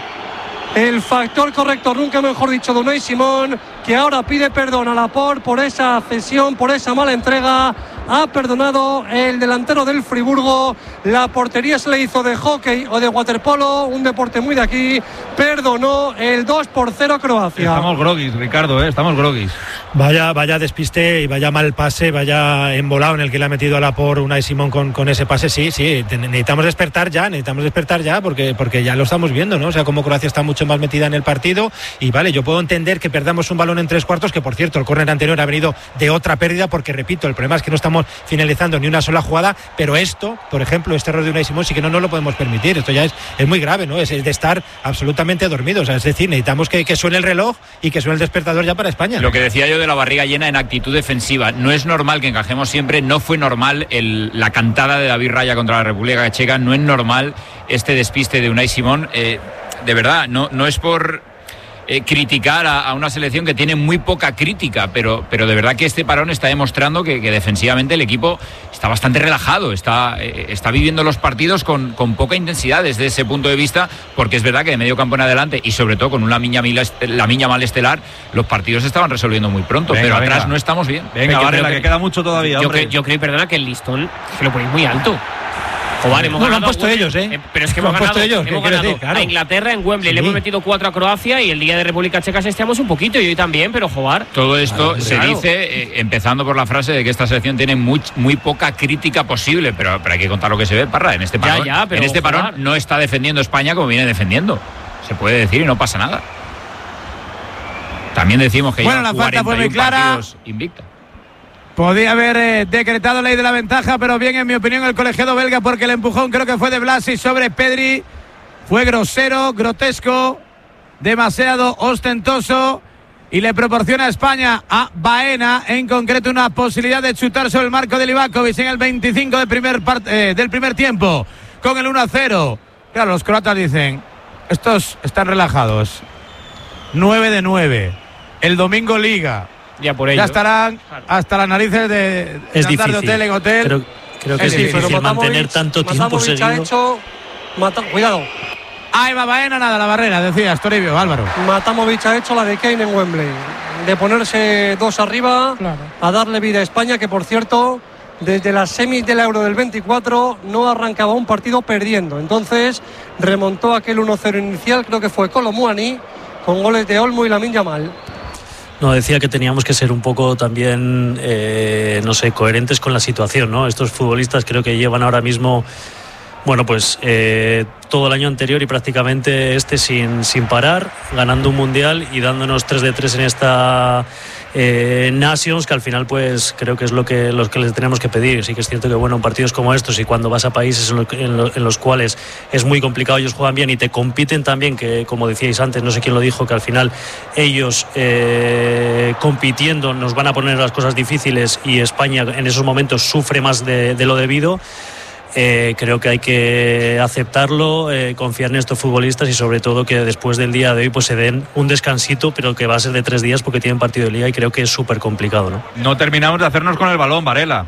I: el factor corrector, nunca mejor dicho, de Unai Simón, que ahora pide perdón a Laporte por esa cesión, por esa mala entrega. Ha perdonado el delantero del Friburgo. La portería se le hizo de hockey o de waterpolo, un deporte muy de aquí. Perdonó el dos por cero Croacia.
B: Estamos groguis, Ricardo, ¿eh? Estamos groguis.
J: Vaya, vaya despiste y vaya mal pase, vaya embolado en el que le ha metido a Laporte Unai Simón con, con ese pase. Sí, sí, necesitamos despertar ya, necesitamos despertar ya porque, porque ya lo estamos viendo, ¿no? O sea, como Croacia está mucho más metida en el partido y vale, yo puedo entender que perdamos un balón en tres cuartos, que por cierto el córner anterior ha venido de otra pérdida, porque repito, el problema es que no estamos finalizando ni una sola jugada, pero esto, por ejemplo, este error de Unai Simón sí que no, no lo podemos permitir. Esto ya es, es muy grave, ¿no? Es, es de estar absolutamente dormidos. O sea, es decir, necesitamos que, que suene el reloj y que suene el despertador ya para España.
D: Lo que decía yo de la barriga llena en actitud defensiva, no es normal que encajemos siempre, no fue normal el, la cantada de David Raya contra la República Checa, no es normal este despiste de Unai Simón. Eh, de verdad, no, no es por Eh, criticar a, a una selección que tiene muy poca crítica, pero, pero de verdad que este parón está demostrando que, que defensivamente el equipo está bastante relajado, está, eh, está viviendo los partidos con, con poca intensidad desde ese punto de vista, porque es verdad que de medio campo en adelante y sobre todo con una miña, la miña mal estelar, los partidos se estaban resolviendo muy pronto, venga, pero venga. Atrás no estamos bien.
B: Venga, vale, la que, que queda mucho todavía.
A: Yo, cre, yo creo, perdona, que el listón se lo ponéis muy alto. Joder, hemos
J: no,
A: ganado,
J: lo han puesto ellos, ¿eh?
A: Pero es que hemos ganado,
J: ellos,
A: hemos ganado
J: decir, claro.
A: a Inglaterra en Wembley, sí. Le hemos metido cuatro a Croacia y el día de República Checa estiamos un poquito y hoy también, pero jugar.
D: Todo esto claro, se
A: claro.
D: dice, eh, empezando por la frase de que esta selección tiene muy, muy poca crítica posible, pero, pero hay que contar lo que se ve, Parra. En este parón, ya, ya, pero en este parón no está defendiendo España como viene defendiendo. Se puede decir y no pasa nada. También decimos que
C: bueno,
D: ya
C: la falta fue muy clara.
D: Invicta.
C: Podía haber eh, decretado ley de la ventaja, pero bien, en mi opinión, el colegiado belga, porque el empujón creo que fue de Blasi sobre Pedri. Fue grosero, grotesco, demasiado ostentoso y le proporciona a España, a Baena, en concreto, una posibilidad de chutar sobre el marco de Livakovic en el veinticinco del primer, part, eh, del primer tiempo, con el uno a cero. Claro, los croatas dicen, estos están relajados. nueve de nueve. El domingo Liga.
A: Ya, por ello.
C: Ya estarán hasta las narices de,
F: es
C: de andar
F: difícil.
C: de hotel en hotel.
F: Creo, creo que
C: es,
F: es difícil, difícil mantener tanto tiempo seguido.
I: Ha hecho, Mata, cuidado.
C: Ahí va Baena, nada, la barrera, decías, Toribio, Álvaro.
I: Matamovic ha hecho la de Kane en Wembley, de ponerse dos arriba, claro, a darle vida a España, que por cierto, desde las semis del Euro del veinticuatro no arrancaba un partido perdiendo. Entonces remontó aquel uno cero inicial, creo que fue Colomuani, con goles de Olmo y Lamine Yamal.
F: No, decía que teníamos que ser un poco también, eh, no sé, coherentes con la situación, ¿no? Estos futbolistas creo que llevan ahora mismo Bueno, pues eh, todo el año anterior y prácticamente este sin, sin parar, ganando un mundial y dándonos tres de tres en esta eh, Nations, que al final pues creo que es lo que, lo que les tenemos que pedir. Sí que es cierto que bueno, en partidos como estos y cuando vas a países en, lo, en, lo, en los cuales es muy complicado, ellos juegan bien y te compiten también, que como decíais antes, no sé quién lo dijo, que al final ellos eh, compitiendo nos van a poner las cosas difíciles y España en esos momentos sufre más de, de lo debido. Eh, creo que hay que aceptarlo, eh, confiar en estos futbolistas y sobre todo que después del día de hoy pues se den un descansito, pero que va a ser de tres días porque tienen partido de liga y creo que es súper complicado, ¿no?
B: No terminamos de hacernos con el balón, Varela.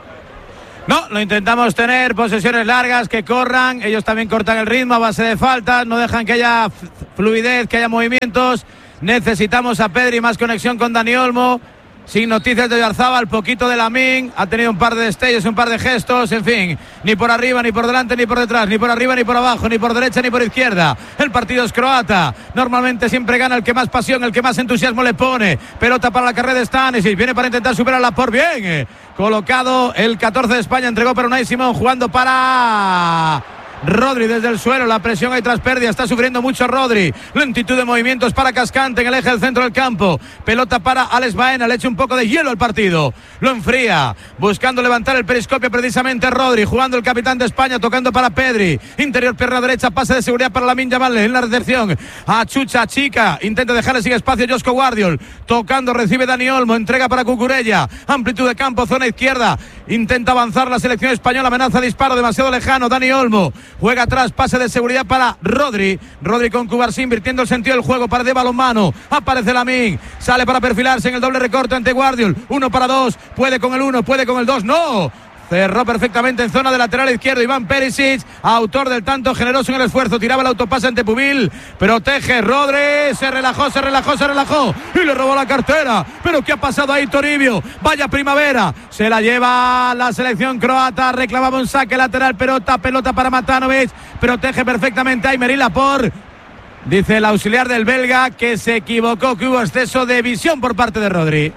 C: No, lo intentamos tener, posesiones largas, que corran, ellos también cortan el ritmo a base de faltas, no dejan que haya fluidez, que haya movimientos. Necesitamos a Pedri, más conexión con Dani Olmo. Sin noticias de Oyarzábal, poquito de Lamine, ha tenido un par de destellos, un par de gestos, en fin, ni por arriba, ni por delante, ni por detrás, ni por arriba, ni por abajo, ni por derecha, ni por izquierda. El partido es croata, normalmente siempre gana el que más pasión, el que más entusiasmo le pone. Pelota para la carrera de Stanisic, viene para intentar superarla por bien. Colocado el catorce de España, entregó para Unai Simón, jugando para Rodri desde el suelo, la presión hay tras pérdida, está sufriendo mucho Rodri, lentitud de movimientos para Cascante en el eje del centro del campo, pelota para Alex Baena, le echa un poco de hielo al partido, lo enfría, buscando levantar el periscopio precisamente Rodri, jugando el capitán de España, tocando para Pedri, interior pierna derecha, pase de seguridad para Lamine Yamal en la recepción, a Chucha Chica, intenta dejarle sin espacio Josko Guardiol, tocando, recibe Dani Olmo, entrega para Cucurella, amplitud de campo, zona izquierda, intenta avanzar la selección española, amenaza disparo demasiado lejano, Dani Olmo juega atrás, pase de seguridad para Rodri, Rodri con Cubarsí invirtiendo el sentido del juego para de balonmano, aparece Lamine, sale para perfilarse en el doble recorte ante Guardiol, uno para dos, puede con el uno, puede con el dos, no, cerró perfectamente en zona de lateral izquierdo Iván Perisic, autor del tanto, generoso en el esfuerzo, tiraba el autopase ante Pubil, protege Rodri, se relajó, se relajó, se relajó y le robó la cartera. Pero ¿qué ha pasado ahí, Toribio? Vaya primavera, se la lleva la selección croata, reclamaba un saque lateral, pelota, pelota para Matanovic, protege perfectamente a Aymeric Laporte. Dice el auxiliar del belga que se equivocó, que hubo exceso de visión por parte de Rodri.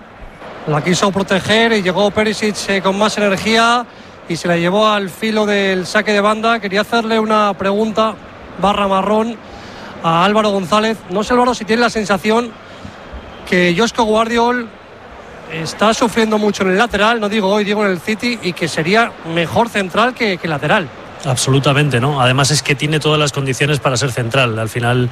I: La quiso proteger y llegó Perisic eh, con más energía y se la llevó al filo del saque de banda. Quería hacerle una pregunta barra marrón a Álvaro González. No sé, Álvaro, si tiene la sensación que Josko Guardiol está sufriendo mucho en el lateral, no digo hoy, digo en el City, y que sería mejor central que, que lateral.
F: Absolutamente, ¿no? Además es que tiene todas las condiciones para ser central. Al final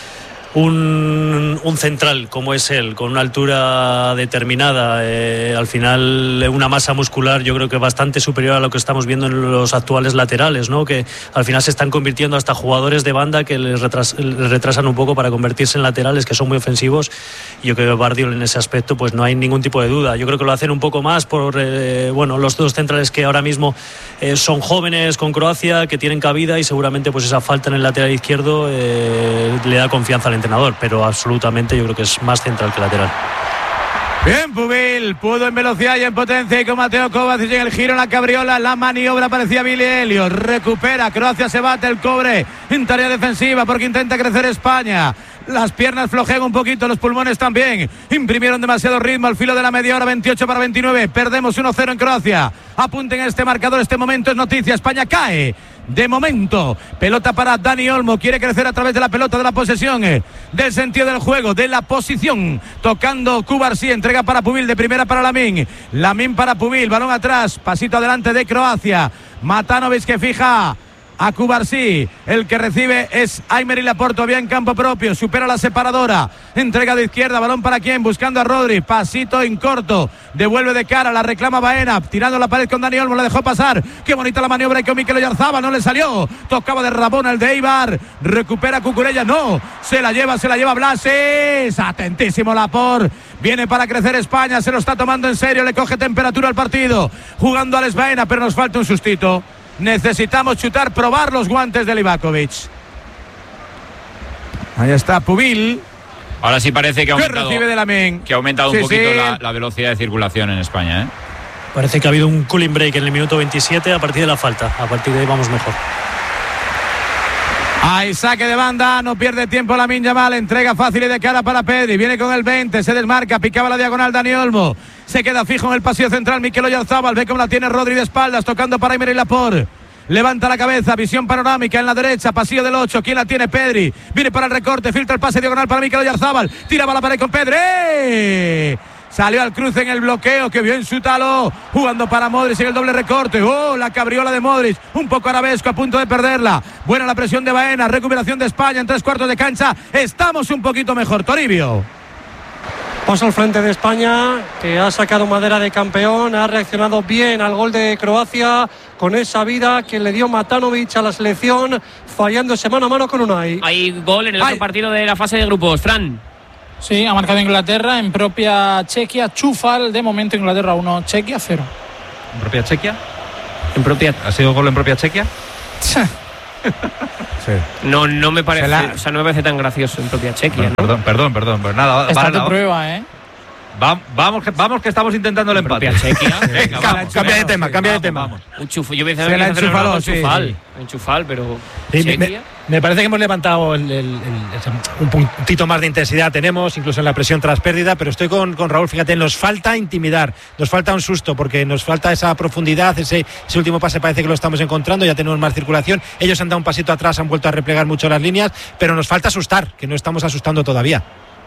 F: Un, un central como es él, con una altura determinada, eh, al final una masa muscular yo creo que bastante superior a lo que estamos viendo en los actuales laterales, ¿no? Que al final se están convirtiendo hasta jugadores de banda que les, retras, les retrasan un poco para convertirse en laterales, que son muy ofensivos. Y yo creo que Guardiol en ese aspecto pues no hay ningún tipo de duda. Yo creo que lo hacen un poco más por eh, bueno, los dos centrales que ahora mismo eh, son jóvenes con Croacia, que tienen cabida, y seguramente pues esa falta en el lateral izquierdo eh, le da confianza al entrenador, pero absolutamente yo creo que es más central que lateral.
C: Bien, Pubil, pudo en velocidad y en potencia, y con Mateo Kovacic en el giro, en la cabriola, la maniobra parecía Billy Elliot, recupera, Croacia se bate el cobre en tarea defensiva porque intenta crecer España. Las piernas flojean un poquito, los pulmones también. Imprimieron demasiado ritmo al filo de la media hora, veintiocho para veintinueve. Perdemos uno cero en Croacia. Apunten este marcador, este momento es noticia. España cae. De momento, pelota para Dani Olmo, quiere crecer a través de la pelota, de la posesión, eh, del sentido del juego, de la posición, tocando Cubarsí, entrega para Pubil, de primera para Lamine, Lamine para Pubil, balón atrás, pasito adelante de Croacia, Matanovic que fija a Cubarsí, el que recibe es Aymeric Laporte, todavía en campo propio, supera la separadora, entrega de izquierda, balón para quién, buscando a Rodri, pasito en corto, devuelve de cara, la reclama Baena, tirando la pared con Dani Olmo, la dejó pasar, qué bonita la maniobra, y con Mikel Oyarzabal, no le salió, tocaba de Rabona el de Eibar, recupera Cucurella, no, se la lleva, se la lleva Blases, atentísimo Laporte, viene para crecer España, se lo está tomando en serio, le coge temperatura al partido, jugando a Alex Baena, pero nos falta un sustito. Necesitamos chutar, probar los guantes de Livakovic. Ahí está Pubil.
D: Ahora sí parece que ha aumentado,
C: recibe de Lamine?
D: que ha aumentado
C: sí,
D: un poquito
C: sí.
D: La, la velocidad de circulación en España, ¿eh?
F: Parece que ha habido un cooling break en el minuto veintisiete a partir de la falta. A partir de ahí vamos mejor.
C: Hay saque de banda, no pierde tiempo Lamine Yamal, entrega fácil y de cara para Pedri, viene con el veinte, se desmarca, picaba la diagonal Dani Olmo, se queda fijo en el pasillo central Mikel Oyarzabal, ve cómo la tiene Rodri de espaldas, tocando para Aymeric Laporte, levanta la cabeza, visión panorámica en la derecha, pasillo del ocho, ¿quién la tiene? Pedri, viene para el recorte, filtra el pase diagonal para Mikel Oyarzabal, tiraba la pared con Pedri, salió al cruce en el bloqueo, que bien Sútalo, jugando para Modric en el doble recorte. Oh, la cabriola de Modric, un poco arabesco, a punto de perderla. Buena la presión de Baena, recuperación de España en tres cuartos de cancha. Estamos un poquito mejor, Toribio.
I: Paso al frente de España, que ha sacado madera de campeón, ha reaccionado bien al gol de Croacia, con esa vida que le dio Matanovic a la selección, fallándose mano a mano con Unai.
A: Hay gol en el Ay. otro partido de la fase de grupos, Fran.
G: Sí, ha marcado Inglaterra en propia Chequia. Chufal, de momento Inglaterra uno, Chequia cero.
B: ¿En propia Chequia?
A: En propia...
B: ¿Ha sido gol en propia Chequia?
C: Sí.
A: No, no me parece, la... o sea, no me parece tan gracioso en propia Chequia,
B: no,
A: ¿no?
B: Perdón, perdón, perdón, pues nada,
G: Está
B: vale,
G: tu prueba, ¿eh?
B: Va, vamos, que, vamos que estamos intentando el empate.
A: Chequia.
B: Venga, vamos,
J: cambia de tema,
B: sí,
J: cambia
B: vamos,
J: de tema.
B: Vamos.
A: Un chufo, yo pensaba
C: Se
A: que
C: la
A: hacer
C: enchufaló,
A: un
C: sí,
A: chufal,
C: sí.
A: un chufal, pero
J: Sí,
A: Chequia.
J: me, me parece que hemos levantado el, el, el, un puntito más de intensidad, tenemos incluso en la presión tras pérdida, pero estoy con, con Raúl, fíjate, nos falta intimidar, nos falta un susto, porque nos falta esa profundidad, ese, ese último pase parece que lo estamos encontrando, ya tenemos más circulación, ellos han dado un pasito atrás, han vuelto a replegar mucho las líneas, pero nos falta asustar, que no estamos asustando todavía.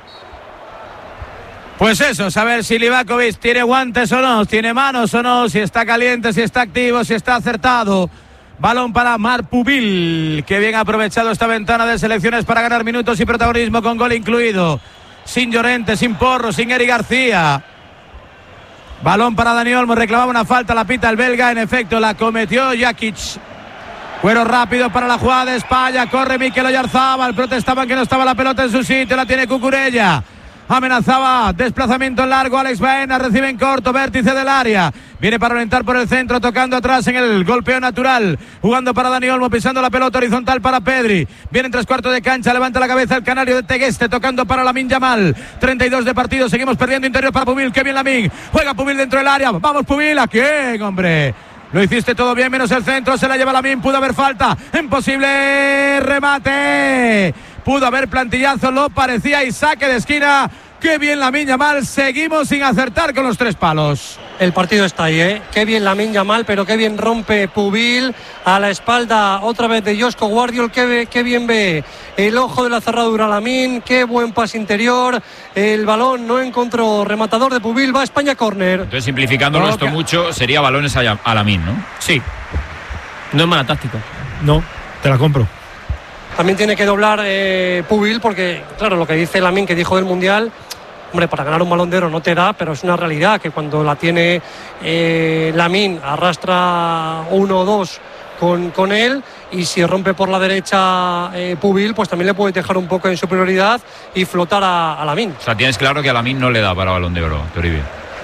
C: Pues eso, saber si Livakovic tiene guantes o no, tiene manos o no, si está caliente, si está activo, si está acertado. Balón para Marc Pubil, que bien ha aprovechado esta ventana de selecciones para ganar minutos y protagonismo con gol incluido. Sin Llorente, sin Porro, sin Eric García. Balón para Dani Olmo, reclamaba una falta, la pita el belga, en efecto la cometió Jakic. Cuero rápido para la jugada de España, corre Mikel Oyarzabal, protestaban que no estaba la pelota en su sitio, la tiene Cucurella. Amenazaba, desplazamiento en largo, Alex Baena recibe en corto, vértice del área, viene para orientar por el centro, tocando atrás en el golpeo natural, jugando para Dani Olmo, pisando la pelota horizontal para Pedri, viene en tres cuartos de cancha, levanta la cabeza el canario de Tegueste, tocando para Lamine Yamal, treinta y dos de partido, seguimos perdiendo interior para Pubil, que bien Lamine, juega Pubil dentro del área, vamos Pubil, ¿a quién, hombre? Lo hiciste todo bien, menos el centro, se la lleva Lamine, pudo haber falta, imposible remate, pudo haber plantillazo, lo parecía, y saque de esquina. Qué bien Lamine Yamal, seguimos sin acertar con los tres palos.
I: El partido está ahí, ¿eh? Qué bien Lamine Yamal, pero qué bien rompe Pubil a la espalda otra vez de Josko Guardiol, qué, qué bien ve el ojo de la cerradura Lamine, qué buen pase interior, el balón no encontró rematador de Pubil, va a España córner.
D: Entonces, simplificándolo no, esto que... mucho, sería balones a, a Lamine, ¿no?
A: Sí, no es mala táctica.
J: No, te la compro.
I: También tiene que doblar eh, Pubil, porque claro, lo que dice Lamine, que dijo del Mundial, hombre, para ganar un Balón de Oro no te da, pero es una realidad que cuando la tiene eh, Lamine arrastra uno o dos con, con él, y si rompe por la derecha eh, Pubil, pues también le puede dejar un poco en superioridad y flotar a, a Lamine.
D: O sea, tienes claro que a Lamine no le da para Balón de Oro, Toribio.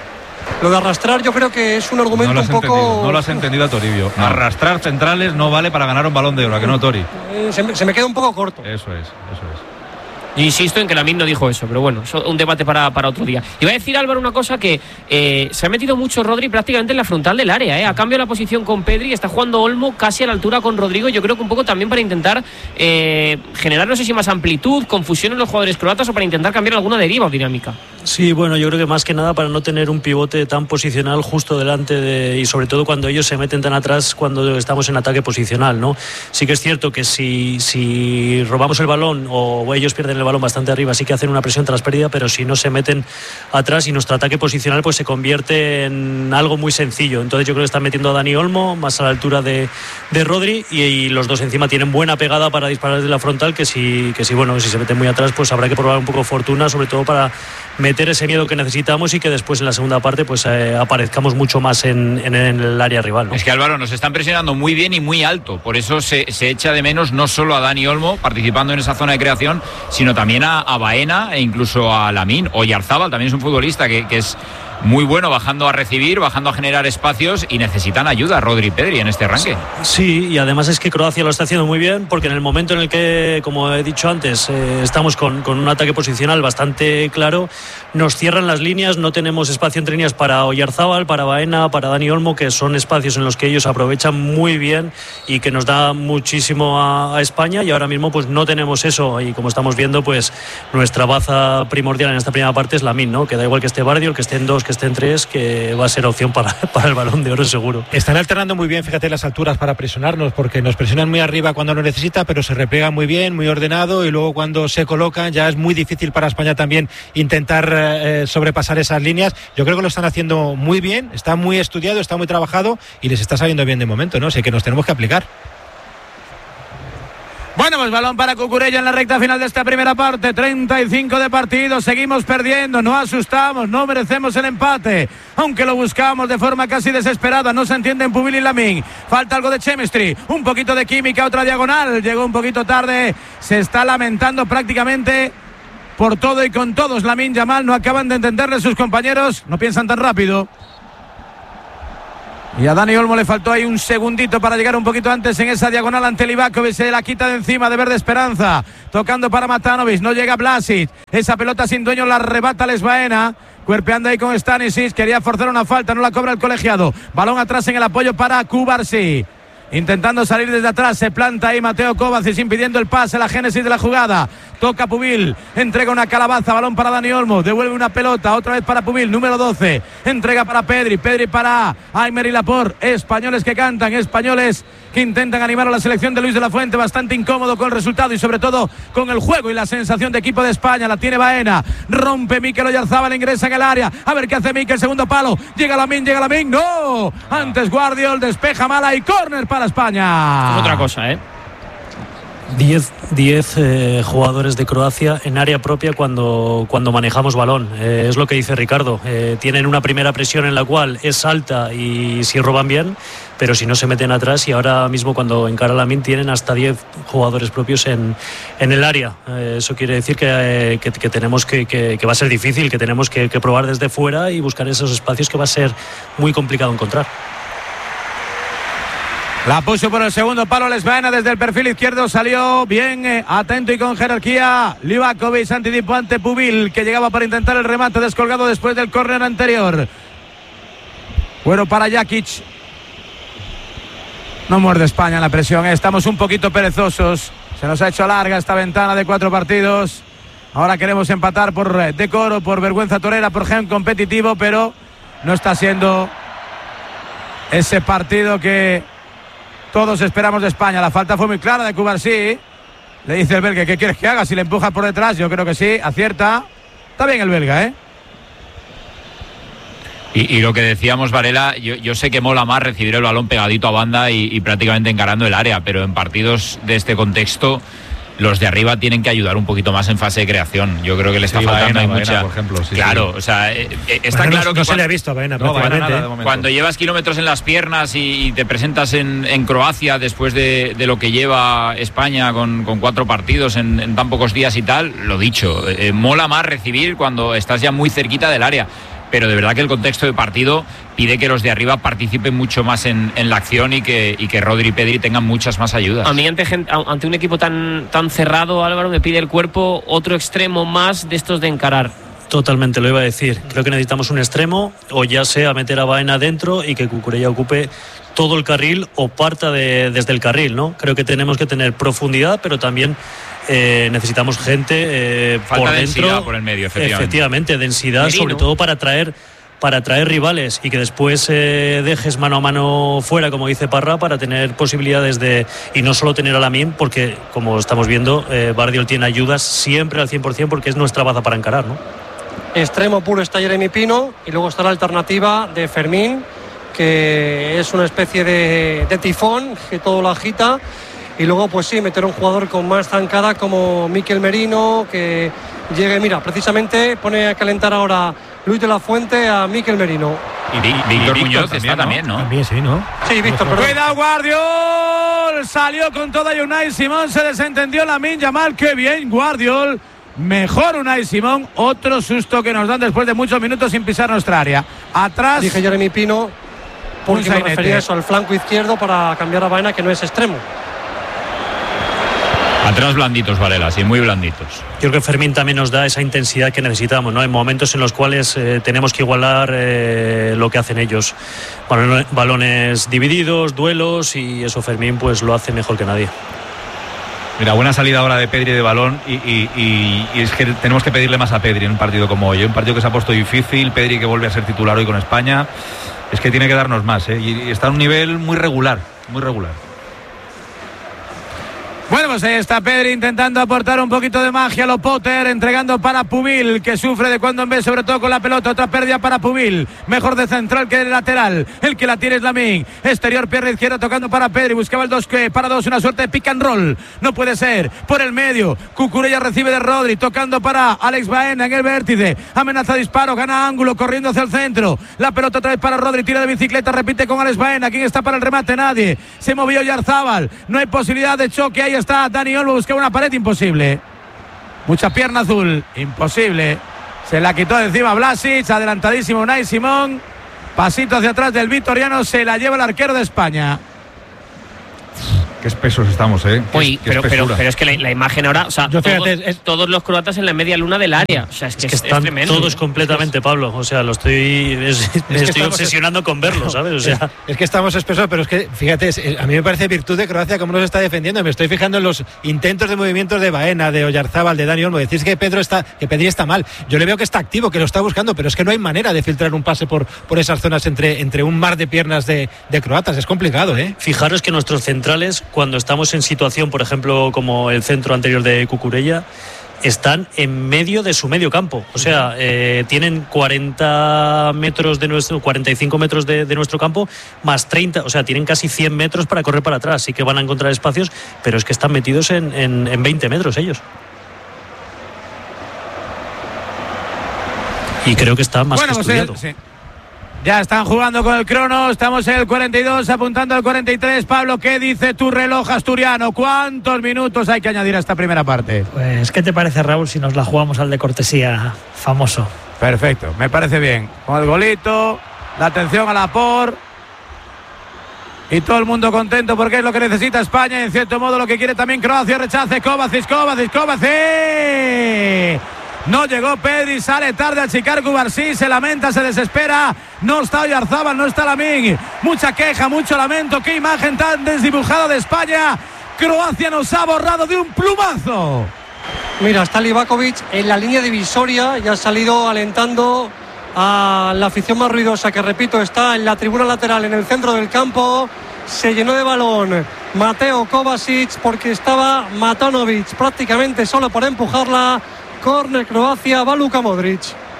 I: Lo de arrastrar yo creo que es un argumento
B: no
I: un poco...
B: Entendido, no lo has entendido a Toribio. No. Arrastrar centrales no vale para ganar un Balón de Oro, ¿a que no, Tori?
I: Eh, se, me, se me queda un poco corto.
B: Eso es, eso es.
A: Insisto en que Lamine no dijo eso, pero bueno, eso es un debate para, para otro día. Iba a decir, Álvaro, una cosa, que eh, se ha metido mucho Rodri prácticamente en la frontal del área, ¿eh? A cambio de la posición con Pedri, está jugando Olmo casi a la altura con Rodrigo, yo creo que un poco también para intentar eh, generar, no sé si más amplitud, confusión en los jugadores croatas, o para intentar cambiar alguna deriva o dinámica.
F: Sí, bueno, yo creo que más que nada para no tener un pivote tan posicional justo delante de, y sobre todo cuando ellos se meten tan atrás cuando estamos en ataque posicional, ¿no? Sí que es cierto que si, si robamos el balón o ellos pierden el balón bastante arriba, sí que hacen una presión tras pérdida, pero si no se meten atrás y nuestro ataque posicional pues se convierte en algo muy sencillo. Entonces yo creo que están metiendo a Dani Olmo más a la altura de, de Rodri, y, y los dos encima tienen buena pegada para disparar desde la frontal, que si, que si, bueno, si se meten muy atrás pues habrá que probar un poco fortuna, sobre todo para meter ese miedo que necesitamos y que después en la segunda parte pues eh, aparezcamos mucho más en, en, en el área rival, ¿no?
D: Es que, Álvaro, nos están presionando muy bien y muy alto, por eso se, se echa de menos no solo a Dani Olmo participando en esa zona de creación, sino también a, a Baena e incluso a Lamine. O Oyarzabal también es un futbolista que, que es muy bueno bajando a recibir, bajando a generar espacios, y necesitan ayuda Rodri y Pedri en este arranque.
F: Sí, y además es que Croacia lo está haciendo muy bien, porque en el momento en el que, como he dicho antes, eh, estamos con, con un ataque posicional bastante claro, nos cierran las líneas, no tenemos espacio entre líneas para Oyarzabal, para Baena, para Dani Olmo, que son espacios en los que ellos aprovechan muy bien y que nos da muchísimo a, a España, y ahora mismo pues no tenemos eso, y como estamos viendo pues nuestra baza primordial en esta primera parte es Lamine, ¿no? Que da igual que esté Guardiol, que estén dos, que estén tres, que va a ser opción para, para el Balón de Oro seguro.
J: Están alternando muy bien, fíjate, las alturas para presionarnos, porque nos presionan muy arriba cuando lo necesita, pero se repliegan muy bien, muy ordenado, y luego cuando se colocan ya es muy difícil para España también intentar eh, sobrepasar esas líneas. Yo creo que lo están haciendo muy bien, está muy estudiado, está muy trabajado y les está saliendo bien de momento, ¿no? Sé que nos tenemos que aplicar.
C: Bueno, pues balón para Cucurella en la recta final de esta primera parte. treinta y cinco de partido, seguimos perdiendo, no asustamos, no merecemos el empate, aunque lo buscamos de forma casi desesperada. No se entiende en Pubil y Lamine, falta algo de chemistry, un poquito de química, otra diagonal, llegó un poquito tarde, se está lamentando prácticamente por todo y con todos. Lamine Yamal, no acaban de entenderle sus compañeros, no piensan tan rápido. Y a Dani Olmo le faltó ahí un segundito para llegar un poquito antes en esa diagonal ante Livakovic. Se la quita de encima de Verde Esperanza. Tocando para Matanovic. No llega Blasic. Esa pelota sin dueño la arrebata Les Baena. Cuerpeando ahí con Stanisic. Quería forzar una falta. No la cobra el colegiado. Balón atrás en el apoyo para Cubarsí. Intentando salir desde atrás, se planta ahí Mateo Kovacic impidiendo el pase, la génesis de la jugada. Toca Pubil, entrega una calabaza, balón para Dani Olmo, devuelve una pelota, otra vez para Pubil, número doce, entrega para Pedri, Pedri para Aymer y Laporte. Españoles que cantan, españoles que intentan animar a la selección de Luis de la Fuente, bastante incómodo con el resultado y sobre todo con el juego y la sensación de equipo de España. La tiene Baena, rompe Mikel Oyarzábal, ingresa en el área, a ver qué hace Mikel, segundo palo, llega Lamine, llega Lamine, no, antes Guardiol, despeja mala y córner para España.
A: Es otra cosa, ¿eh?
F: diez eh, jugadores de Croacia en área propia cuando, cuando manejamos balón. Eh, es lo que dice Ricardo. Eh, tienen una primera presión en la cual es alta y si roban bien, pero si no se meten atrás, y ahora mismo cuando encara Lamine tienen hasta diez jugadores propios en, en el área. Eh, eso quiere decir que, eh, que, que tenemos que, que, que va a ser difícil, que tenemos que, que probar desde fuera y buscar esos espacios que va a ser muy complicado encontrar.
C: La puso por el segundo palo Les Baena desde el perfil izquierdo, salió bien, eh, atento y con jerarquía Livakovic, anticipo ante Pubil, que llegaba para intentar el remate descolgado después del córner anterior. Bueno para Jakic. No muerde España en la presión, eh. Estamos un poquito perezosos, se nos ha hecho larga esta ventana de cuatro partidos. Ahora queremos empatar por decoro, por vergüenza torera, por gen competitivo, pero no está siendo ese partido que todos esperamos de España. La falta fue muy clara de Cubarsí. Le dice el belga, ¿qué quieres que haga? Si le empuja por detrás, yo creo que sí, acierta. Está bien el belga, ¿eh?
D: Y, y lo que decíamos, Varela, yo, yo sé que mola más recibir el balón pegadito a banda y, y prácticamente encarando el área, pero en partidos de este contexto los de arriba tienen que ayudar un poquito más en fase de creación. Yo creo que le está
B: sí,
D: faltando
B: Baena,
D: hay
B: Baena,
D: mucha.
B: por ejemplo, sí,
D: claro,
B: sí.
D: o sea, eh, eh, está
J: bueno,
D: claro
J: no,
D: que
J: no se
D: cuando,
J: le ha visto a Baena,
B: no, Baena nada, de
D: cuando llevas kilómetros en las piernas y, y te presentas en, en Croacia después de, de lo que lleva España con, con cuatro partidos en, en tan pocos días y tal, lo dicho, eh, mola más recibir cuando estás ya muy cerquita del área. Pero de verdad que el contexto de partido pide que los de arriba participen mucho más en, en la acción y que, y que Rodri y Pedri tengan muchas más ayudas.
A: A mí ante, ante un equipo tan, tan cerrado, Álvaro, me pide el cuerpo otro extremo más de estos de encarar.
F: Totalmente, lo iba a decir. Creo que necesitamos un extremo, o ya sea meter a Baena dentro y que Cucurella ocupe todo el carril o parta de, desde el carril, ¿no? Creo que tenemos que tener profundidad, pero también eh, necesitamos gente eh,
D: Falta
F: por
D: de
F: dentro.
D: densidad por el medio, efectivamente.
F: Efectivamente, densidad,
A: Merino.
F: sobre todo para atraer para atraer rivales y que después eh, dejes mano a mano fuera, como dice Parra, para tener posibilidades de, y no solo tener a Lamine, porque como estamos viendo, eh, Guardiol tiene ayudas siempre al cien por ciento porque es nuestra baza para encarar, ¿no?
I: Extremo puro está Jeremy Pino y luego está la alternativa de Fermín, que es una especie de, de tifón que todo lo agita, y luego pues sí, meter un jugador con más zancada como Mikel Merino, que llegue, mira, precisamente pone a calentar ahora Luis de la Fuente a Mikel Merino.
D: Y, y, y Víctor Muñoz también, está también, ¿no?
J: También, sí, ¿no?
I: Sí, Víctor, perdón.
C: Cuidado, Guardiol. Salió con toda y Unai Simón. Se desentendió Lamine Yamal. Qué bien, Guardiol. Mejor Unai Simón. Otro susto que nos dan después de muchos minutos sin pisar nuestra área. Atrás.
I: Dije Jeremy Pino porque me refería eso al flanco izquierdo para cambiar a Baena, que no es extremo.
D: Atrás blanditos, Varela, sí, muy blanditos.
F: Yo creo que Fermín también nos da esa intensidad que necesitamos, ¿no? En momentos en los cuales eh, tenemos que igualar eh, lo que hacen ellos. Balones, balones divididos, duelos, y eso Fermín pues lo hace mejor que nadie.
B: Mira, buena salida ahora de Pedri de balón y, y, y, y es que tenemos que pedirle más a Pedri en un partido como hoy, un partido que se ha puesto difícil. Pedri que vuelve a ser titular hoy con España, es que tiene que darnos más, ¿eh? y, y está a un nivel muy regular, muy regular.
C: Bueno, pues ahí está Pedri intentando aportar un poquito de magia a lo Potter, entregando para Pubil, que sufre de cuando en vez, sobre todo con la pelota. Otra pérdida para Pubil, mejor de central que de lateral. El que la tiene es Lamine, exterior, pierna izquierda, tocando para Pedri, buscaba el dos para dos, una suerte de pick and roll, no puede ser, por el medio, Cucurella recibe de Rodri, tocando para Alex Baena en el vértice, amenaza disparo, gana ángulo, corriendo hacia el centro, la pelota otra vez para Rodri, tira de bicicleta, repite con Alex Baena. ¿Quién está para el remate? Nadie, se movió Yarzábal, no hay posibilidad de choque, ahí está Dani Olmo, buscaba una pared, imposible, mucha pierna azul, imposible, se la quitó de encima Vlasic, adelantadísimo Unai Simón, pasito hacia atrás del vitoriano, se la lleva el arquero de España.
B: Qué espesos estamos, ¿eh? Qué,
A: Uy,
B: qué
A: pero, pero, pero es que la, la imagen ahora, o sea,
H: Yo,
A: todos,
H: fíjate, es,
A: todos los croatas en la media luna del área. O sea, es que,
F: es que
A: es,
F: están
A: es tremendo.
F: todos completamente, Pablo. O sea, lo estoy, es, me estoy obsesionando con verlo, ¿sabes? O sea,
J: es, es que estamos espesos, pero es que, fíjate, es, a mí me parece virtud de Croacia cómo nos está defendiendo. Me estoy fijando en los intentos de movimientos de Baena, de Oyarzábal, de Dani Olmo. Decís que Pedro está, que Pedri está mal. Yo le veo que está activo, que lo está buscando, pero es que no hay manera de filtrar un pase por, por esas zonas entre, entre un mar de piernas de, de croatas. Es complicado, ¿eh?
F: Fijaros que nuestros centrales, cuando estamos en situación, por ejemplo, como el centro anterior de Cucurella, están en medio de su medio campo. O sea, eh, tienen cuarenta metros de nuestro, cuarenta y cinco metros de, de nuestro campo, más treinta, o sea, tienen casi cien metros para correr para atrás. Sí que van a encontrar espacios, pero es que están metidos en, en, en veinte metros ellos. Y creo que está más
C: bueno,
F: que estudiado.
C: Pues, eh, sí. Ya están jugando con el crono, estamos en el cuarenta y dos, apuntando al cuarenta y tres. Pablo, ¿qué dice tu reloj asturiano? ¿Cuántos minutos hay que añadir a esta primera parte?
H: Pues, ¿qué te parece, Raúl, si nos la jugamos al de cortesía famoso?
C: Perfecto, me parece bien. Con el golito, la atención a la por y todo el mundo contento porque es lo que necesita España y en cierto modo lo que quiere también Croacia. Rechace, Kovacic, Kovacic, Kovacic. No llegó Pedri, sale tarde a Chicar Cubarsí, se lamenta, se desespera. No está Oyarzábal, no está Lamine. Mucha queja, mucho lamento. Qué imagen tan desdibujada de España. Croacia nos ha borrado de un plumazo.
I: Mira, está Livakovic en la línea divisoria y ha salido alentando a la afición más ruidosa, que repito, está en la tribuna lateral en el centro del campo. Se llenó de balón Mateo Kovacic porque estaba Matanovic prácticamente solo para empujarla. Córner Croacia, va Luka Modric.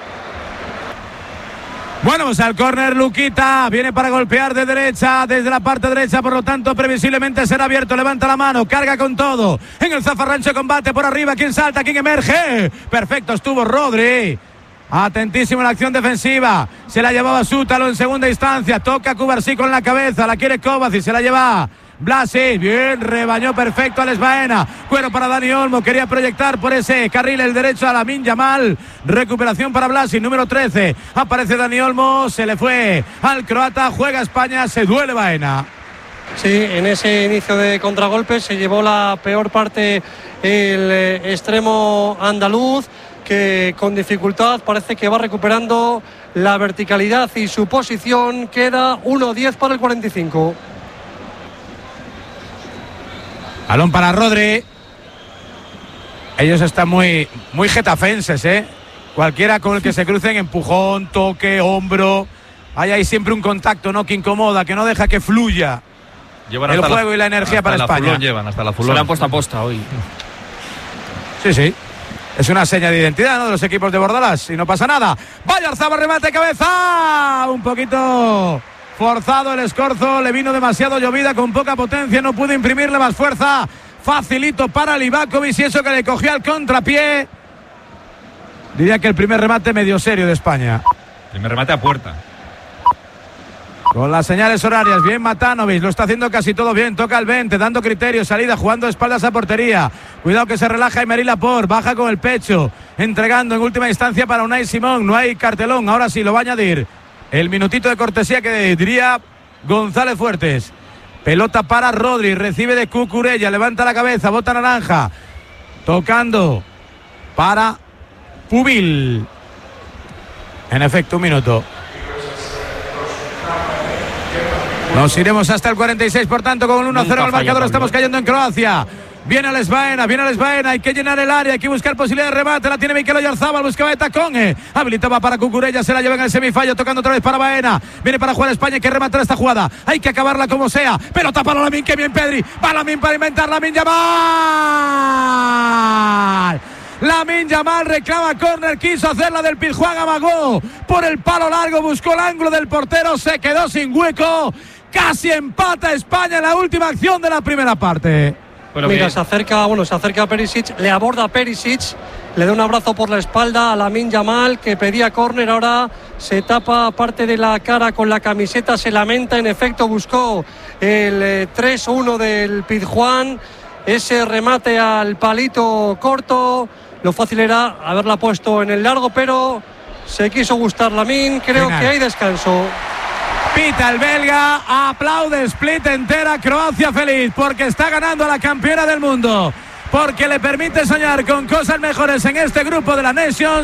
C: Bueno, pues al córner Luquita, viene para golpear de derecha, desde la parte derecha, por lo tanto previsiblemente será abierto, levanta la mano, carga con todo, en el zafarrancho combate por arriba, ¿quién salta? ¿Quién emerge? Perfecto, estuvo Rodri, atentísimo en la acción defensiva, se la llevaba Sútalo en segunda instancia, toca Cubarsí con la cabeza, la quiere Kovacic, se la lleva Vlasic, bien, rebañó perfecto Alex Baena, cuero para Dani Olmo, quería proyectar por ese carril el derecho a Lamine Yamal, recuperación para Vlasic, número trece, aparece Dani Olmo, se le fue al croata, juega España, se duele Baena.
I: Sí, en ese inicio de contragolpe se llevó la peor parte el eh, extremo andaluz, que con dificultad parece que va recuperando la verticalidad y su posición. Queda uno diez para el cuarenta y cinco.
C: Balón para Rodri. Ellos están muy, muy getafenses, ¿eh? Cualquiera con el que se crucen, empujón, toque, hombro. Hay ahí siempre un contacto, ¿no? Que incomoda, que no deja que fluya llevan el juego la, y la energía para
B: la
C: España.
B: Llevan hasta la
A: Se la han puesto a posta hoy.
C: Sí, sí. Es una seña de identidad, ¿no? De los equipos de Bordalás. Y no pasa nada. Vaya Arzaba, remate, cabeza. Un poquito forzado el escorzo, le vino demasiado llovida con poca potencia, no pudo imprimirle más fuerza. Facilito para Livakovic y eso que le cogió al contrapié. Diría que el primer remate medio serio de España.
B: Primer remate a puerta.
C: Con las señales horarias, bien Matanovic, lo está haciendo casi todo bien, toca el veinte, dando criterios, salida, jugando espaldas a portería. Cuidado que se relaja Aymeric Laporte, baja con el pecho, entregando en última instancia para Unai Simón. No hay cartelón, ahora sí lo va a añadir el minutito de cortesía que diría González Fuertes. Pelota para Rodri, recibe de Cucurella, levanta la cabeza, bota naranja, tocando para Pubil. En efecto, un minuto. Nos iremos hasta el cuarenta y seis, por tanto, con el uno cero al marcador. Estamos cayendo en Croacia. Viene al Esbaena, viene al Esbaena, hay que llenar el área, hay que buscar posibilidad de remate, la tiene Mikel Oyarzábal, buscaba de tacón, eh. habilitaba para Cucurella, se la lleva en el semifallo, tocando otra vez para Baena, viene para jugar España, hay que rematar esta jugada, hay que acabarla como sea, pelota para Lamine, que bien Pedri, va Lamine para inventar, Lamine Yamal. Lamine Yamal reclama córner, quiso hacerla del Pizjuán, amagó por el palo largo, buscó el ángulo del portero, se quedó sin hueco, casi empata España en la última acción de la primera parte.
I: Bueno, Mira, se acerca, bueno, se acerca a Perisic, le aborda a Perisic, le da un abrazo por la espalda a Lamine Yamal, que pedía córner, ahora se tapa parte de la cara con la camiseta, se lamenta, en efecto buscó el eh, tres uno del Pizjuán, ese remate al palito corto, lo fácil era haberla puesto en el largo, pero se quiso gustar Lamine, creo Venga. que hay descanso.
C: Pita el belga, aplaude Split entera, Croacia feliz porque está ganando a la campeona del mundo, porque le permite soñar con cosas mejores en este grupo de la Nations.